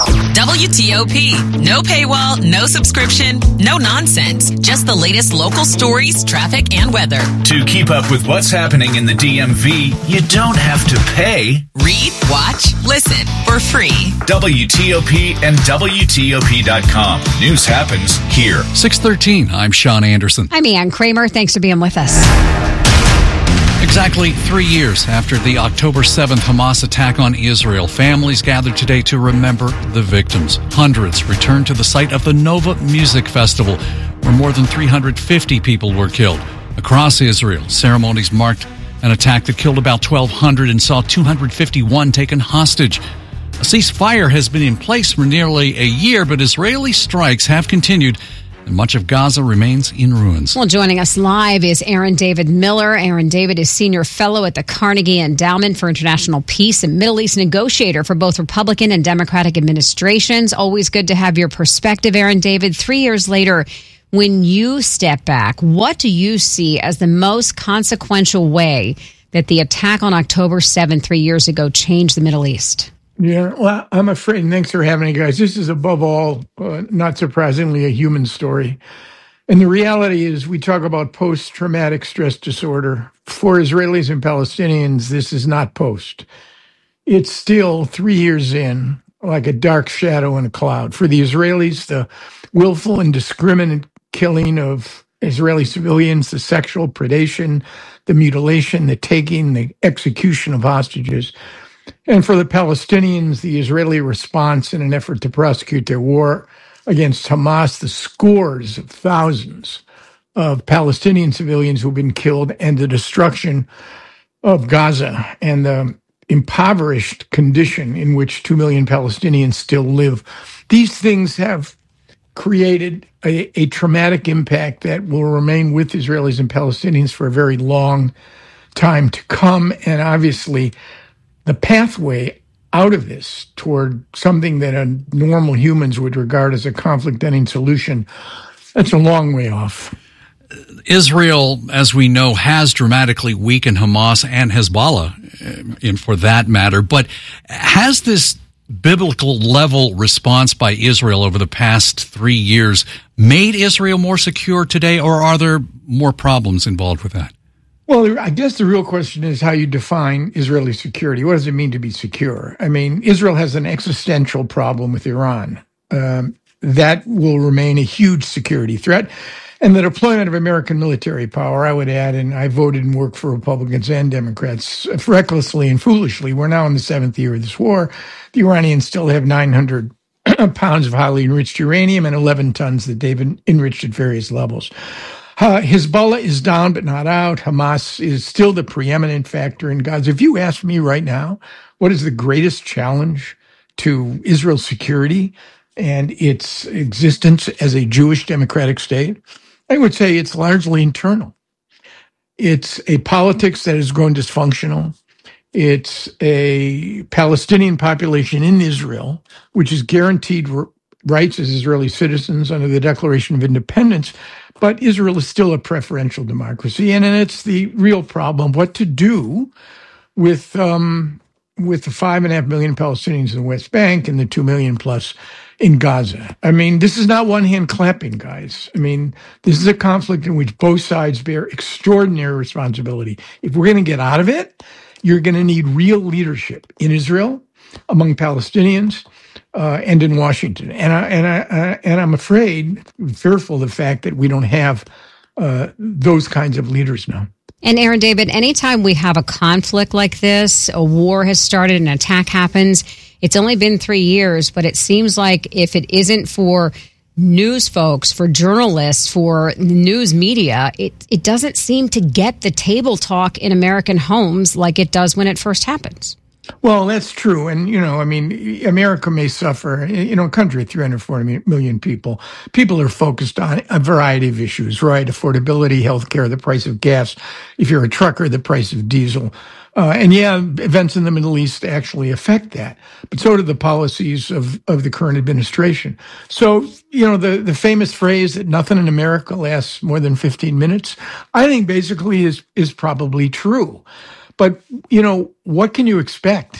S5: W T O P. No paywall, no subscription, no nonsense. Just the latest local stories, traffic, and weather.
S27: To keep up with what's happening in the D M V, you don't have to pay.
S5: Read, watch, listen for free.
S27: W T O P and W T O P dot com. News happens here.
S6: six thirteen, I'm Sean Anderson.
S1: I'm Ann Kramer. Thanks for being with us.
S6: Exactly three years after the October seventh Hamas attack on Israel, families gathered today to remember the victims. Hundreds returned to the site of the Nova Music Festival, where more than three hundred fifty people were killed. Across Israel, ceremonies marked an attack that killed about twelve hundred and saw two hundred fifty-one taken hostage. A ceasefire has been in place for nearly a year, but Israeli strikes have continued, and much of Gaza remains in ruins.
S1: Well, joining us live is Aaron David Miller. Aaron David is Senior Fellow at the Carnegie Endowment for International Peace and Middle East negotiator for both Republican and Democratic administrations. Always good to have your perspective, Aaron David. Three years later, when you step back, what do you see as the most consequential way that the attack on October seventh three years ago changed the Middle East?
S7: Yeah, well, I'm afraid, and thanks for having me, guys. This is, above all, uh, not surprisingly, a human story. And the reality is we talk about post-traumatic stress disorder. For Israelis and Palestinians, this is not post. It's still three years in, like a dark shadow in a cloud. For the Israelis, the willful and indiscriminate killing of Israeli civilians, the sexual predation, the mutilation, the taking, the execution of hostages. And for the Palestinians, the Israeli response in an effort to prosecute their war against Hamas, the scores of thousands of Palestinian civilians who've been killed, and the destruction of Gaza and the impoverished condition in which two million Palestinians still live. These things have created a, a traumatic impact that will remain with Israelis and Palestinians for a very long time to come. And obviously, the pathway out of this toward something that a normal humans would regard as a conflict-ending solution, that's a long way off.
S6: Israel, as we know, has dramatically weakened Hamas and Hezbollah, in, for that matter. But has this biblical level response by Israel over the past three years made Israel more secure today, or are there more problems involved with that?
S7: Well, I guess the real question is how you define Israeli security. What does it mean to be secure? I mean, Israel has an existential problem with Iran. Um, that will remain a huge security threat. And the deployment of American military power, I would add, and I voted and worked for Republicans and Democrats recklessly and foolishly. We're now in the seventh year of this war. The Iranians still have nine hundred pounds of highly enriched uranium and eleven tons that they've enriched at various levels. Uh, Hezbollah is down but not out. Hamas is still the preeminent factor in Gaza. If you ask me right now, what is the greatest challenge to Israel's security and its existence as a Jewish democratic state, I would say it's largely internal. It's a politics that has grown dysfunctional. It's a Palestinian population in Israel, which is guaranteed r- rights as Israeli citizens under the Declaration of Independence, but Israel is still a preferential democracy. And, and it's the real problem, what to do with um, with the five and a half million Palestinians in the West Bank and the two million plus in Gaza. I mean, this is not one-hand clapping, guys. I mean, this is a conflict in which both sides bear extraordinary responsibility. If we're going to get out of it, you're going to need real leadership in Israel, among Palestinians, uh, and in Washington. And I, and I, uh, and I'm afraid, fearful of the fact that we don't have uh, those kinds of leaders now.
S1: And Aaron David, anytime we have a conflict like this, a war has started, an attack happens, it's only been three years, but it seems like if it isn't for news folks, for journalists, for news media, it, it doesn't seem to get the table talk in American homes like it does when it first happens.
S7: Well, that's true. And, you know, I mean, America may suffer, you know, a country of three hundred forty million people. People are focused on a variety of issues, right? Affordability, healthcare, the price of gas. If you're a trucker, the price of diesel. Uh, and yeah, events in the Middle East actually affect that. But so do the policies of, of the current administration. So, you know, the, the famous phrase that nothing in America lasts more than fifteen minutes, I think basically is, is probably true. But, you know, what can you expect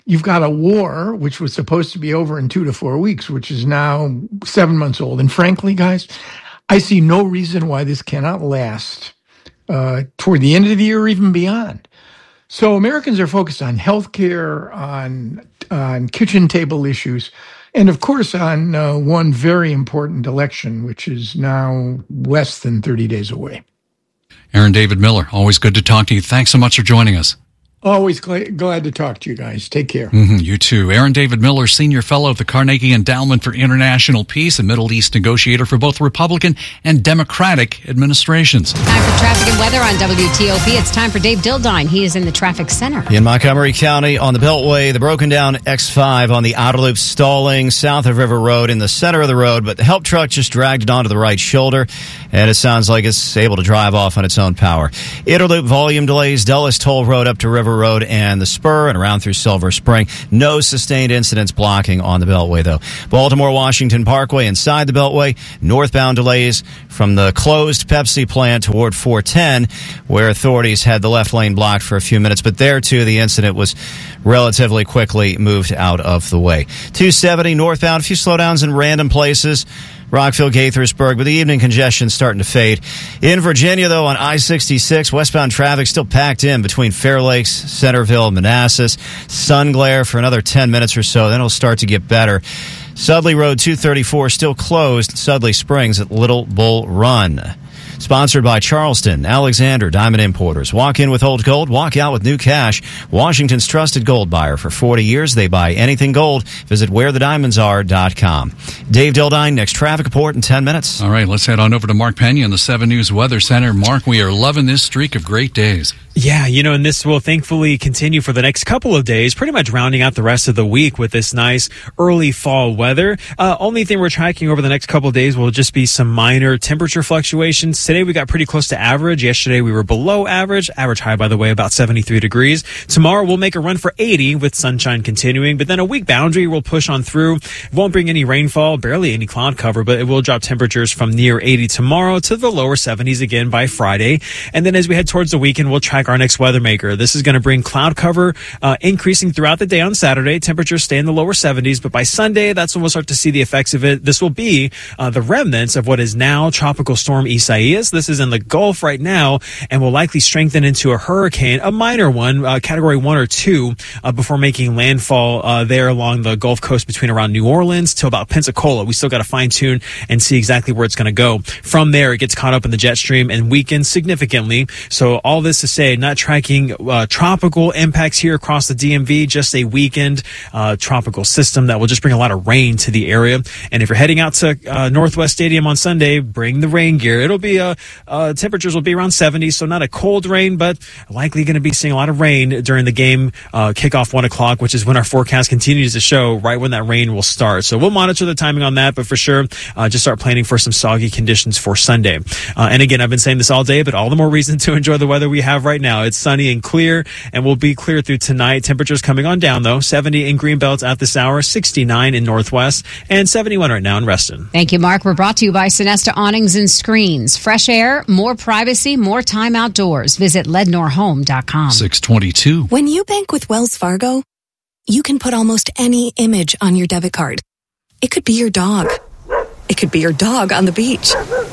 S7: You've got a war, which was supposed to be over in two to four weeks, which is now seven months old. And frankly, guys, I see no reason why this cannot last uh, toward the end of the year or even beyond. So Americans are focused on healthcare, on on kitchen table issues, and of course on uh, one very important election, which is now less than thirty days away.
S6: Aaron David Miller, always good to talk to you. Thanks so much for joining us.
S7: Always glad, glad to talk to you guys. Take care.
S6: Mm-hmm, you too. Aaron David Miller, Senior Fellow of the Carnegie Endowment for International Peace and Middle East negotiator for both Republican and Democratic administrations.
S1: Time for traffic and weather on W T O P. It's time for Dave Dildine. He is in the traffic center.
S8: In Montgomery County on the Beltway, the broken down X five on the outer loop stalling south of River Road in the center of the road, but the help truck just dragged it onto the right shoulder, and it sounds like it's able to drive off on its own power. Interloop volume delays, Dulles Toll Road up to River Road and the Spur and around through Silver Spring. No sustained incidents blocking on the Beltway, though. Baltimore-Washington Parkway inside the Beltway. Northbound delays from the closed Pepsi plant toward four ten, where authorities had the left lane blocked for a few minutes. But there, too, the incident was relatively quickly moved out of the way. two seventy northbound, a few slowdowns in random places. Rockville, Gaithersburg, but the evening congestion starting to fade. In Virginia, though, on I sixty-six, westbound traffic still packed in between Fair Lakes, Centerville, Manassas. Sun glare for another ten minutes or so, then it'll start to get better. Sudley Road two thirty-four still closed, Sudley Springs at Little Bull Run. Sponsored by Charleston, Alexander, Diamond Importers. Walk in with old gold, walk out with new cash. Washington's trusted gold buyer. For forty years, they buy anything gold. Visit where the diamonds are dot com. Dave Dildine, next traffic report in ten minutes.
S6: All right, let's head on over to Mark Pena in the seven News Weather Center. Mark, we are loving this streak of great days.
S9: Yeah, you know, and this will thankfully continue for the next couple of days, pretty much rounding out the rest of the week with this nice early fall weather. Uh, only thing we're tracking over the next couple of days will just be some minor temperature fluctuations. Today we got pretty close to average. Yesterday we were below average. Average high, by the way, about seventy-three degrees. Tomorrow we'll make a run for eighty with sunshine continuing, but then a weak boundary will push on through. It won't bring any rainfall, barely any cloud cover, but it will drop temperatures from near eighty tomorrow to the lower seventies again by Friday. And then as we head towards the weekend, we'll track our next weather maker. This is going to bring cloud cover uh, increasing throughout the day on Saturday. Temperatures stay in the lower seventies, but by Sunday, that's when we'll start to see the effects of it. This will be uh, the remnants of what is now Tropical Storm Isaias. This is in the Gulf right now and will likely strengthen into a hurricane, a minor one, uh, category one or two, uh, before making landfall uh, there along the Gulf Coast between around New Orleans to about Pensacola. We still got to fine tune and see exactly where it's going to go. From there, it gets caught up in the jet stream and weakens significantly. So all this to say, not tracking uh, tropical impacts here across the D M V, just a weakened uh, tropical system that will just bring a lot of rain to the area. And if you're heading out to uh, Northwest Stadium on Sunday, bring the rain gear. It'll be uh, uh, temperatures will be around seventy, so not a cold rain, but likely going to be seeing a lot of rain during the game uh, kickoff one o'clock, which is when our forecast continues to show right when that rain will start. So we'll monitor the timing on that, but for sure, uh, just start planning for some soggy conditions for Sunday. Uh, and again, I've been saying this all day, but all the more reason to enjoy the weather we have right now. It's sunny and clear, and will be clear through tonight. Temperatures coming on down, though. seventy in Greenbelt at this hour, sixty-nine in Northwest, and seventy-one right now in Reston.
S1: Thank you, Mark. We're brought to you by Sonesta Awnings and Screens. Fresh air, more privacy, more time outdoors. Visit lednor home dot com.
S6: six twenty-two.
S10: When you bank with Wells Fargo, you can put almost any image on your debit card. It could be your dog. It could be your dog on the beach.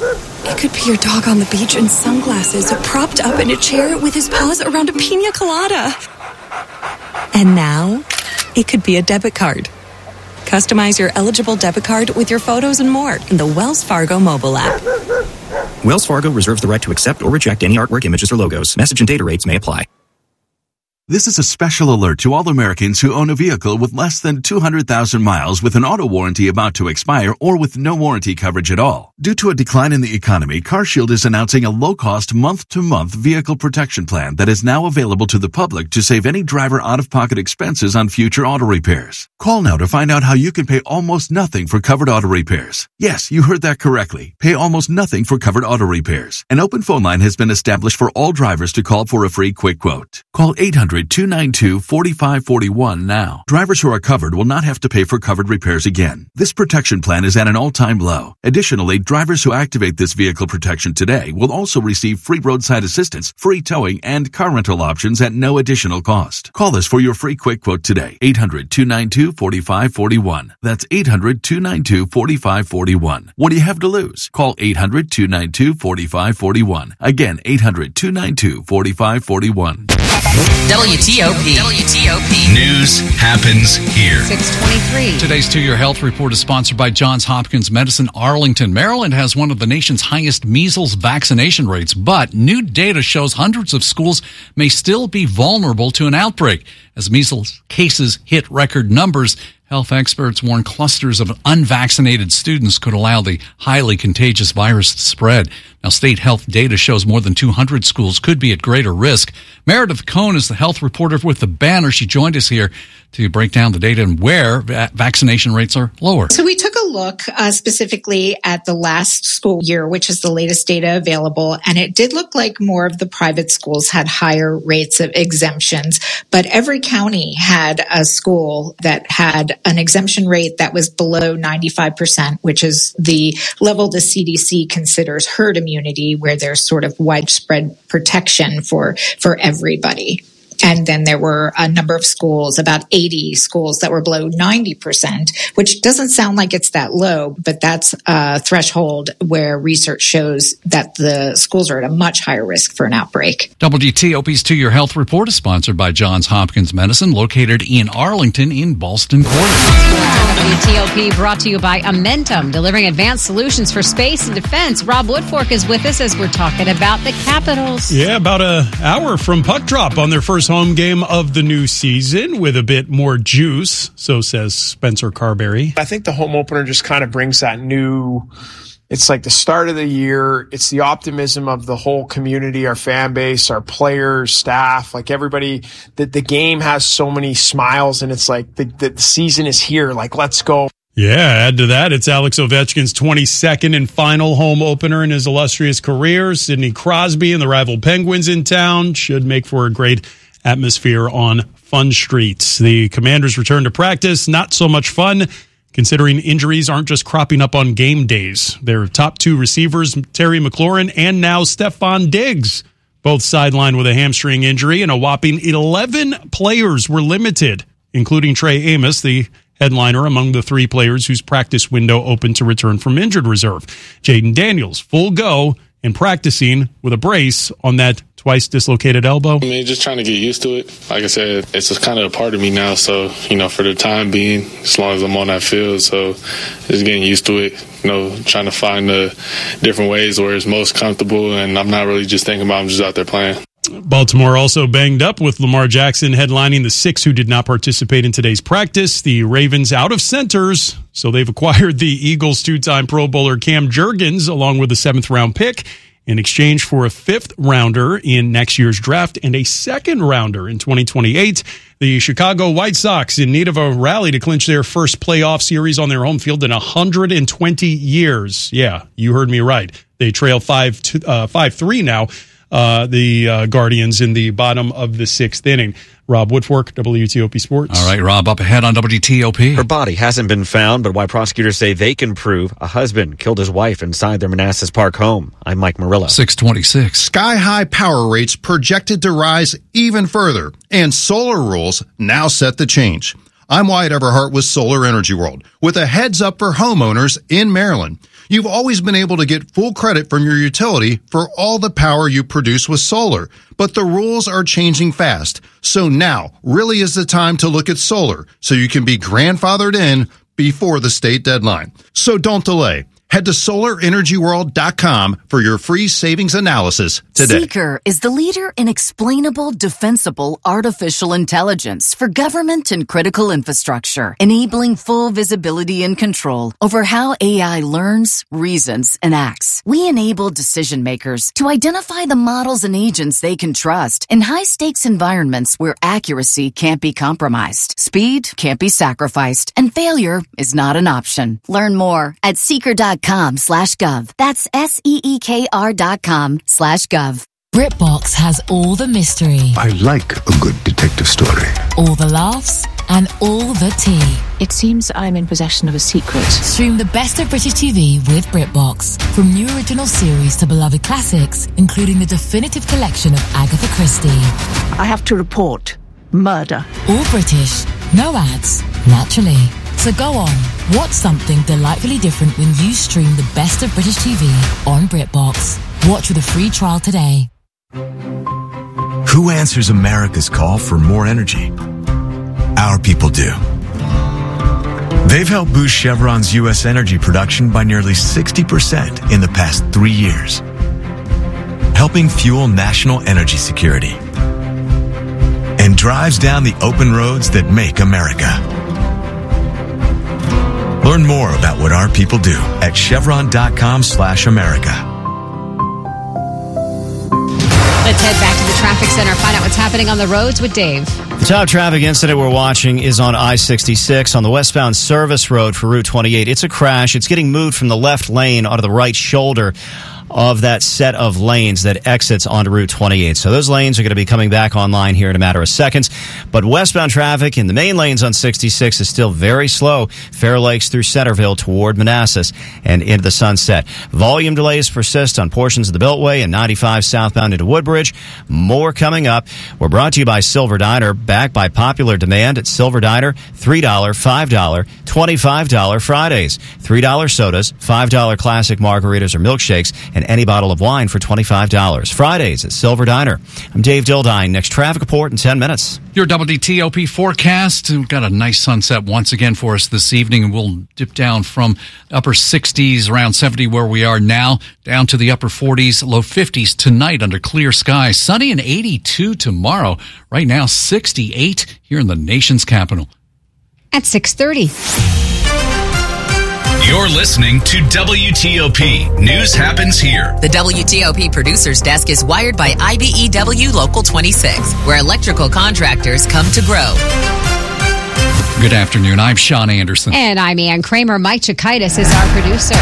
S10: It could be your dog on the beach in sunglasses, propped up in a chair with his paws around a pina colada. And now, it could be a debit card. Customize your eligible debit card with your photos and more in the Wells Fargo mobile app.
S11: Wells Fargo reserves the right to accept or reject any artwork, images, or logos. Message and data rates may apply.
S12: This is a special alert to all Americans who own a vehicle with less than two hundred thousand miles with an auto warranty about to expire or with no warranty coverage at all. Due to a decline in the economy, CarShield is announcing a low-cost month-to-month vehicle protection plan that is now available to the public to save any driver out-of-pocket expenses on future auto repairs. Call now to find out how you can pay almost nothing for covered auto repairs. Yes, you heard that correctly. Pay almost nothing for covered auto repairs. An open phone line has been established for all drivers to call for a free quick quote. Call eight hundred hundred, two nine two, four five four one now. Drivers who are covered will not have to pay for covered repairs again. This protection plan is at an all-time low. Additionally, drivers who activate this vehicle protection today will also receive free roadside assistance, free towing, and car rental options at no additional cost. Call us for your free quick quote today. eight hundred, two nine two, four five four one. That's eight hundred, two nine two, four five four one. What do you have to lose? Call eight hundred, two nine two, four five four one. Again, eight hundred, two nine two, four five four one.
S5: W T O P. W T O P.
S27: News happens here.
S1: six twenty-three.
S6: Today's Two Year Health Report is sponsored by Johns Hopkins Medicine Arlington. Maryland has one of the nation's highest measles vaccination rates, but new data shows hundreds of schools may still be vulnerable to an outbreak. As measles cases hit record numbers, health experts warn clusters of unvaccinated students could allow the highly contagious virus to spread. Now, state health data shows more than two hundred schools could be at greater risk. Meredith Cohn is the health reporter with the Banner. She joined us here to break down the data and where va- vaccination rates are lower.
S13: So we took a look uh, specifically at the last school year, which is the latest data available, and it did look like more of the private schools had higher rates of exemptions, but every county had a school that had an exemption rate that was below ninety-five percent, which is the level the C D C considers herd immunity, where there's sort of widespread protection for, for everybody. And then there were a number of schools, about eighty schools that were below ninety percent, which doesn't sound like it's that low, but that's a threshold where research shows that the schools are at a much higher risk for an outbreak.
S6: W T O P's Two Year Health Report is sponsored by Johns Hopkins Medicine, located in Arlington in Ballston Quarter.
S1: W T O P brought to you by Amentum, delivering advanced solutions for space and defense. Rob Woodfork is with us as we're talking about the Capitals.
S15: Yeah, about an hour from puck drop on their first home game of the new season with a bit more juice, so says Spencer Carberry.
S16: I think the home opener just kind of brings that new, it's like the start of the year. It's the optimism of the whole community, our fan base, our players, staff, like everybody. The, the game has so many smiles, and it's like the, the season is here. Like, let's go.
S15: Yeah, add to that, it's Alex Ovechkin's twenty-second and final home opener in his illustrious career. Sidney Crosby and the rival Penguins in town should make for a great atmosphere on Fun Streets. The Commanders return to practice. Not so much fun, considering injuries aren't just cropping up on game days. Their top two receivers, Terry McLaurin and now Stephon Diggs, both sidelined with a hamstring injury, and a whopping eleven players were limited, including Trey Amos, the headliner among the three players whose practice window opened to return from injured reserve. Jaden Daniels, full go and practicing with a brace on that twice dislocated elbow.
S17: I mean, just trying to get used to it. Like I said, it's just kind of a part of me now. So, you know, for the time being, as long as I'm on that field, so just getting used to it, you know, trying to find the different ways where it's most comfortable, and I'm not really just thinking about I'm just out there playing.
S15: Baltimore also banged up with Lamar Jackson headlining the six who did not participate in today's practice. The Ravens out of centers, so they've acquired the Eagles' two-time Pro Bowler Cam Jurgens along with a seventh-round pick in exchange for a fifth-rounder in next year's draft and a second-rounder in twenty twenty-eight. The Chicago White Sox, in need of a rally to clinch their first playoff series on their home field in one hundred twenty years. Yeah, you heard me right. They trail five three now. Uh, the uh, Guardians in the bottom of the sixth inning. Rob Woodfork, W T O P Sports.
S6: All right, Rob, up ahead on W T O P.
S18: Her body hasn't been found, but why prosecutors say they can prove a husband killed his wife inside their Manassas Park home. I'm Mike Murillo.
S6: six twenty-six.
S19: Sky-high power rates projected to rise even further, and solar rules now set the change. I'm Wyatt Everhart with Solar Energy World, with a heads up for homeowners in Maryland. You've always been able to get full credit from your utility for all the power you produce with solar, but the rules are changing fast. So now really is the time to look at solar so you can be grandfathered in before the state deadline. So don't delay. Head to solar energy world dot com for your free savings analysis today.
S20: Seeker is the leader in explainable, defensible artificial intelligence for government and critical infrastructure, enabling full visibility and control over how A I learns, reasons, and acts. We enable decision makers to identify the models and agents they can trust in high-stakes environments where accuracy can't be compromised, speed can't be sacrificed, and failure is not an option. Learn more at seeker dot com slash gov. That's S E E K R dot com slash gov.
S2: BritBox has all the mystery.
S14: I like a good detective story.
S2: All the laughs and all the tea.
S21: It seems I'm in possession of a secret.
S2: Stream the best of British T V with BritBox. From new original series to beloved classics, including the definitive collection of Agatha Christie.
S21: I have to report murder.
S2: All British, no ads, naturally. So go on, watch something delightfully different when you stream the best of British T V on BritBox. Watch with a free trial today.
S22: Who answers America's call for more energy? Our people do. They've helped boost Chevron's U S energy production by nearly sixty percent in the past three years, helping fuel national energy security, and drives down the open roads that make America. Learn more about what our people do at chevron.com slash America.
S1: Let's head back to the traffic center, find out what's happening on the roads with Dave.
S8: The top traffic incident we're watching is on I sixty-six on the westbound service road for Route twenty-eight. It's a crash. It's getting moved from the left lane onto the right shoulder of that set of lanes that exits onto Route twenty-eight. So those lanes are going to be coming back online here in a matter of seconds. But westbound traffic in the main lanes on sixty-six is still very slow. Fair Lakes through Centerville toward Manassas and into the Sunset. Volume delays persist on portions of the Beltway and ninety-five southbound into Woodbridge. More coming up. We're brought to you by Silver Diner, backed by popular demand at Silver Diner. three dollars, five dollars, twenty-five dollars Fridays. three dollars sodas, five dollars classic margaritas or milkshakes, and any bottle of wine for twenty-five dollars. Fridays at Silver Diner. I'm Dave Dildine. Next traffic report in ten minutes.
S6: Your W D T O P forecast. We've got a nice sunset once again for us this evening, and we'll dip down from upper sixties, around seventy where we are now, down to the upper forties, low fifties tonight under clear skies. Sunny and eighty-two tomorrow. Right now, sixty-eight here in the nation's capital.
S1: At six thirty.
S27: You're listening to W T O P. News happens here.
S5: The W T O P producer's desk is wired by I B E W Local twenty-six, where electrical contractors come to grow.
S6: Good afternoon. I'm Sean Anderson.
S1: And I'm Ann Kramer. Mike Chikaitis is our producer.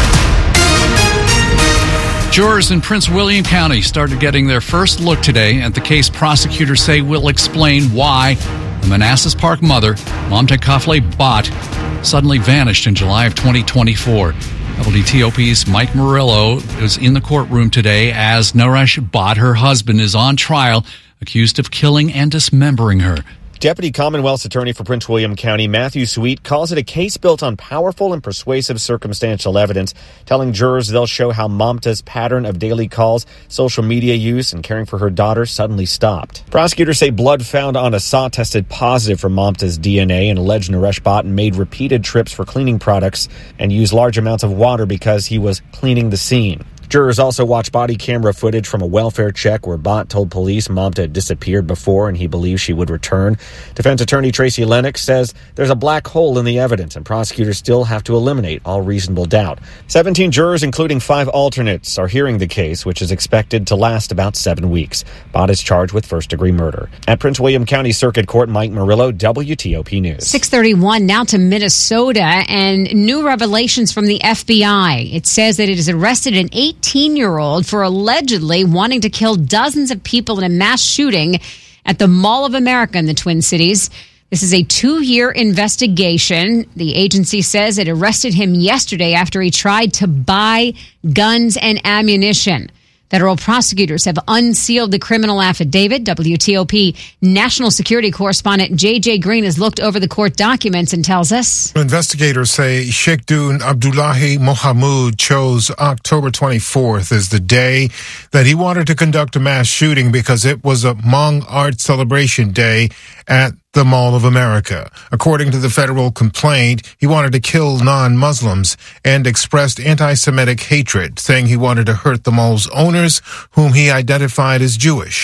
S6: Jurors in Prince William County started getting their first look today at the case prosecutors say will explain why the Manassas Park mother, Mamta Kafle Bhatt, suddenly vanished in July of twenty twenty-four. W D T O P's Mike Murillo is in the courtroom today as Naresh Bhatt, her husband, is on trial, accused of killing and dismembering her.
S18: Deputy Commonwealth's Attorney for Prince William County, Matthew Sweet, calls it a case built on powerful and persuasive circumstantial evidence, telling jurors they'll show how Mamta's pattern of daily calls, social media use, and caring for her daughter suddenly stopped. Prosecutors say blood found on a saw tested positive for Mamta's D N A, and alleged Naresh Bhatt made repeated trips for cleaning products and used large amounts of water because he was cleaning the scene. Jurors also watched body camera footage from a welfare check where Bhatt told police Mamta had disappeared before and he believes she would return. Defense attorney Tracy Lennox says there's a black hole in the evidence and prosecutors still have to eliminate all reasonable doubt. seventeen jurors, including five alternates, are hearing the case, which is expected to last about seven weeks. Bhatt is charged with first-degree murder. At Prince William County Circuit Court, Mike Murillo, W T O P News.
S1: six thirty-one, now to Minnesota, and new revelations from the F B I. It says that it has arrested an eighteen-year-old for allegedly wanting to kill dozens of people in a mass shooting at the Mall of America in the Twin Cities. This is a two-year investigation. The agency says it arrested him yesterday after he tried to buy guns and ammunition. Federal prosecutors have unsealed the criminal affidavit. W T O P national security correspondent J J Green has looked over the court documents and tells us.
S23: Investigators say Sheikhdun Abdullahi Mohamud chose October twenty-fourth as the day that he wanted to conduct a mass shooting because it was a Hmong art celebration day at the Mall of America. According to the federal complaint, he wanted to kill non-Muslims and expressed anti-Semitic hatred, saying he wanted to hurt the mall's owners, whom he identified as Jewish.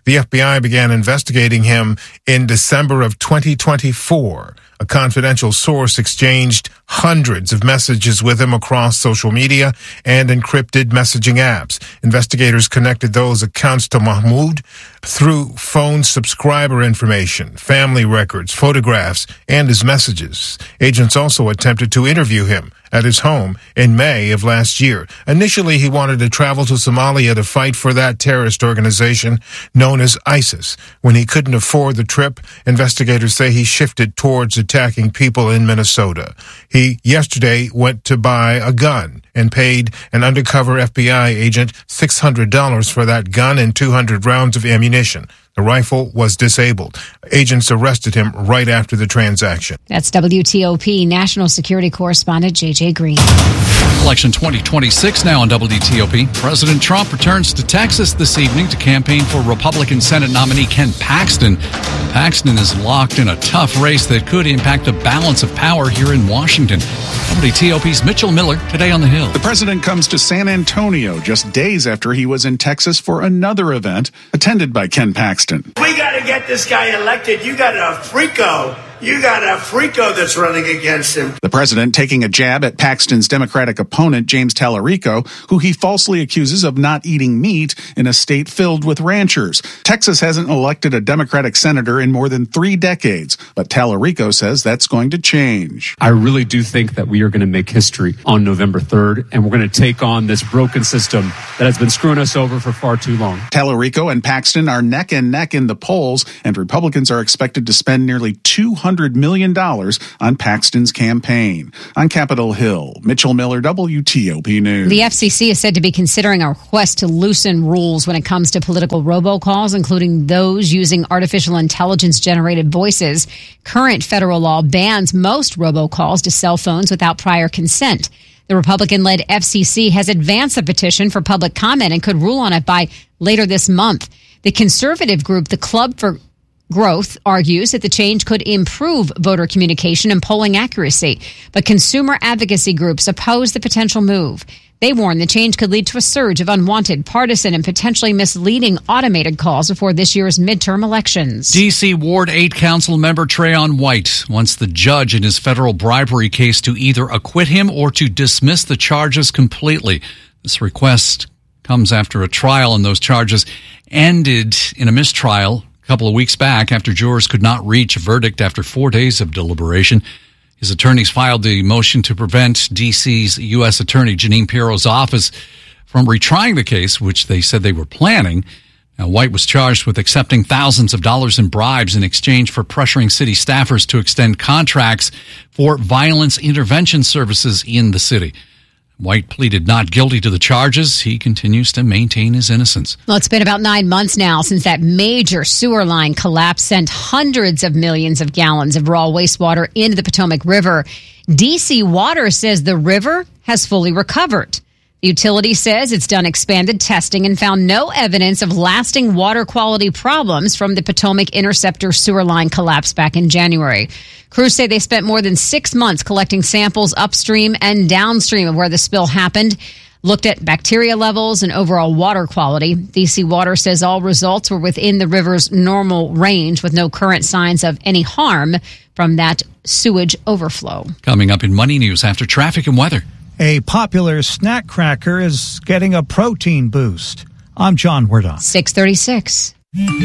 S23: The F B I began investigating him in December of twenty twenty-four. A confidential source exchanged hundreds of messages with him across social media and encrypted messaging apps. Investigators connected those accounts to Mahmoud through phone subscriber information, family records, photographs, and his messages. Agents also attempted to interview him at his home in May of last year. Initially, he wanted to travel to Somalia to fight for that terrorist organization known as ISIS. When he couldn't afford the trip, investigators say he shifted towards attacking people in Minnesota. He yesterday went to buy a gun and paid an undercover F B I agent six hundred dollars for that gun and two hundred rounds of ammunition. The rifle was disabled. Agents arrested him right after the transaction.
S1: That's W T O P National Security Correspondent J J Green.
S6: Election twenty twenty-six now on W T O P. President Trump returns to Texas this evening to campaign for Republican Senate nominee Ken Paxton. Paxton is locked in a tough race that could impact the balance of power here in Washington. W T O P's Mitchell Miller today on the Hill.
S3: The president comes to San Antonio just days after he was in Texas for another event attended by Ken Paxton.
S4: We got to get this guy elected. You got a freako. You got a freako that's running against him.
S3: The president taking a jab at Paxton's Democratic opponent, James Tallarico, who he falsely accuses of not eating meat in a state filled with ranchers. Texas hasn't elected a Democratic senator in more than three decades, but Tallarico says that's going to change.
S7: I really do think that we are going to make history on November third, and we're going to take on this broken system that has been screwing us over for far too long.
S3: Tallarico and Paxton are neck and neck in the polls, and Republicans are expected to spend nearly two hundred million dollars on Paxton's campaign. On Capitol Hill, Mitchell Miller, W T O P News.
S1: The F C C is said to be considering a request to loosen rules when it comes to political robocalls, including those using artificial intelligence-generated voices. Current federal law bans most robocalls to cell phones without prior consent. The Republican-led F C C has advanced a petition for public comment and could rule on it by later this month. The conservative group, the Club for Growth, argues that the change could improve voter communication and polling accuracy, but consumer advocacy groups oppose the potential move. They warn the change could lead to a surge of unwanted, partisan, and potentially misleading automated calls before this year's midterm elections.
S6: D C Ward eight Council member Trayon White wants the judge in his federal bribery case to either acquit him or to dismiss the charges completely. This request comes after a trial and those charges ended in a mistrial a couple of weeks back after jurors could not reach a verdict after four days of deliberation. His attorneys filed the motion to prevent D C's U S Attorney Jeanine Pirro's office from retrying the case, which they said they were planning. Now, White was charged with accepting thousands of dollars in bribes in exchange for pressuring city staffers to extend contracts for violence intervention services in the city. White pleaded not guilty to the charges. He continues to maintain his innocence.
S1: Well, it's been about nine months now since that major sewer line collapse sent hundreds of millions of gallons of raw wastewater into the Potomac River. D C Water says the river has fully recovered. The utility says it's done expanded testing and found no evidence of lasting water quality problems from the Potomac Interceptor sewer line collapse back in January. Crews say they spent more than six months collecting samples upstream and downstream of where the spill happened, looked at bacteria levels and overall water quality. D C Water says all results were within the river's normal range with no current signs of any harm from that sewage overflow.
S6: Coming up in Money News after traffic and weather.
S9: A popular snack cracker is getting a protein boost. I'm John Wardon.
S1: six thirty-six.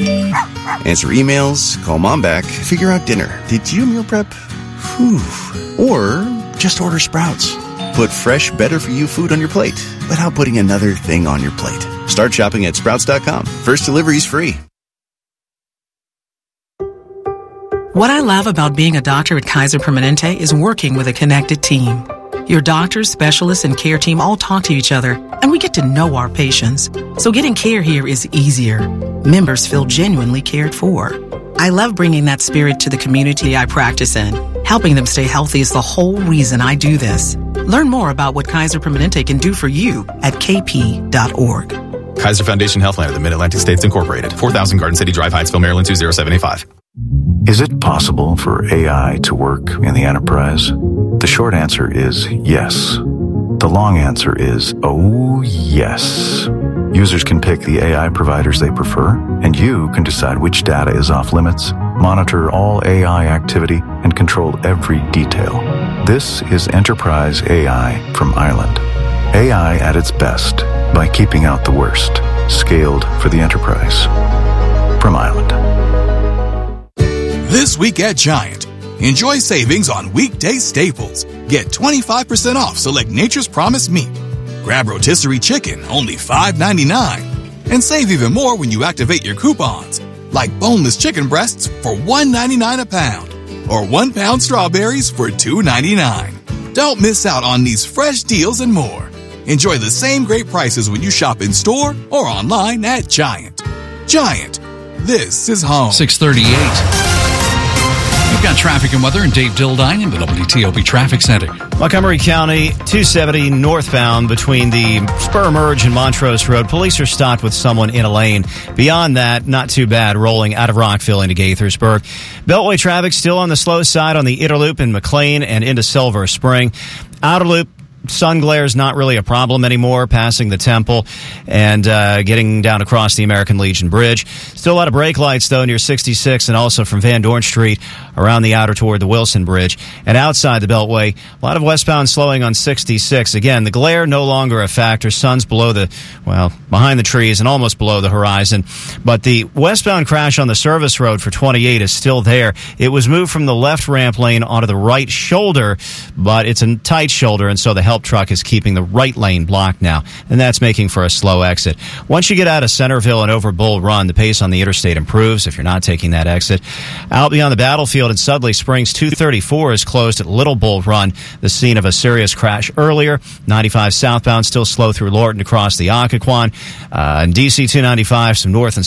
S24: Answer emails, call mom back, figure out dinner. Did you meal prep? Whew. Or just order Sprouts. Put fresh, better-for-you food on your plate without putting another thing on your plate. Start shopping at Sprouts dot com. First delivery's free.
S25: What I love about being a doctor at Kaiser Permanente is working with a connected team. Your doctors, specialists, and care team all talk to each other, and we get to know our patients. So getting care here is easier. Members feel genuinely cared for. I love bringing that spirit to the community I practice in. Helping them stay healthy is the whole reason I do this. Learn more about what Kaiser Permanente can do for you at k p dot org.
S26: Kaiser Foundation Healthline of the Mid-Atlantic States Incorporated. four thousand Garden City Drive, Hyattsville, Maryland, two zero seven eight five.
S14: Is it possible for A I to work in the enterprise? The short answer is yes. The long answer is, oh, yes. Users can pick the A I providers they prefer, and you can decide which data is off limits, monitor all A I activity, and control every detail. This is Enterprise A I from Island. A I at its best by keeping out the worst. Scaled for the enterprise. From Island.
S10: This week at Giant, enjoy savings on weekday staples. Get twenty-five percent off select Nature's Promise meat. Grab rotisserie chicken, only five ninety-nine. And save even more when you activate your coupons, like boneless chicken breasts for one ninety-nine a pound, or one pound strawberries for two ninety-nine. Don't miss out on these fresh deals and more. Enjoy the same great prices when you shop in store or online at Giant. Giant, this is home.
S6: six thirty-eight. We've got traffic and weather and Dave Dildine in the W T O P Traffic Center.
S8: Montgomery County, two seventy northbound between the Spur Merge and Montrose Road. Police are stopped with someone in a lane. Beyond that, not too bad, rolling out of Rockville into Gaithersburg. Beltway traffic still on the slow side on the Inner Loop in McLean and into Silver Spring. Outer Loop, sun glare is not really a problem anymore, passing the Temple and uh, getting down across the American Legion Bridge. Still a lot of brake lights, though, near sixty-six and also from Van Dorn Street around the outer toward the Wilson Bridge. And outside the Beltway, a lot of westbound slowing on sixty-six. Again, the glare no longer a factor. Sun's below the, well, behind the trees and almost below the horizon. But the westbound crash on the service road for twenty-eight is still there. It was moved from the left ramp lane onto the right shoulder, but it's a tight shoulder, and so the help truck is keeping the right lane blocked now, and that's making for a slow exit. Once you get out of Centerville and over Bull Run, the pace on the interstate improves if you're not taking that exit. Out beyond the battlefield in Sudley Springs, two thirty-four is closed at Little Bull Run, the scene of a serious crash earlier. ninety-five southbound still slow through Lorton across the Occoquan. Uh, and D C two ninety-five, some north and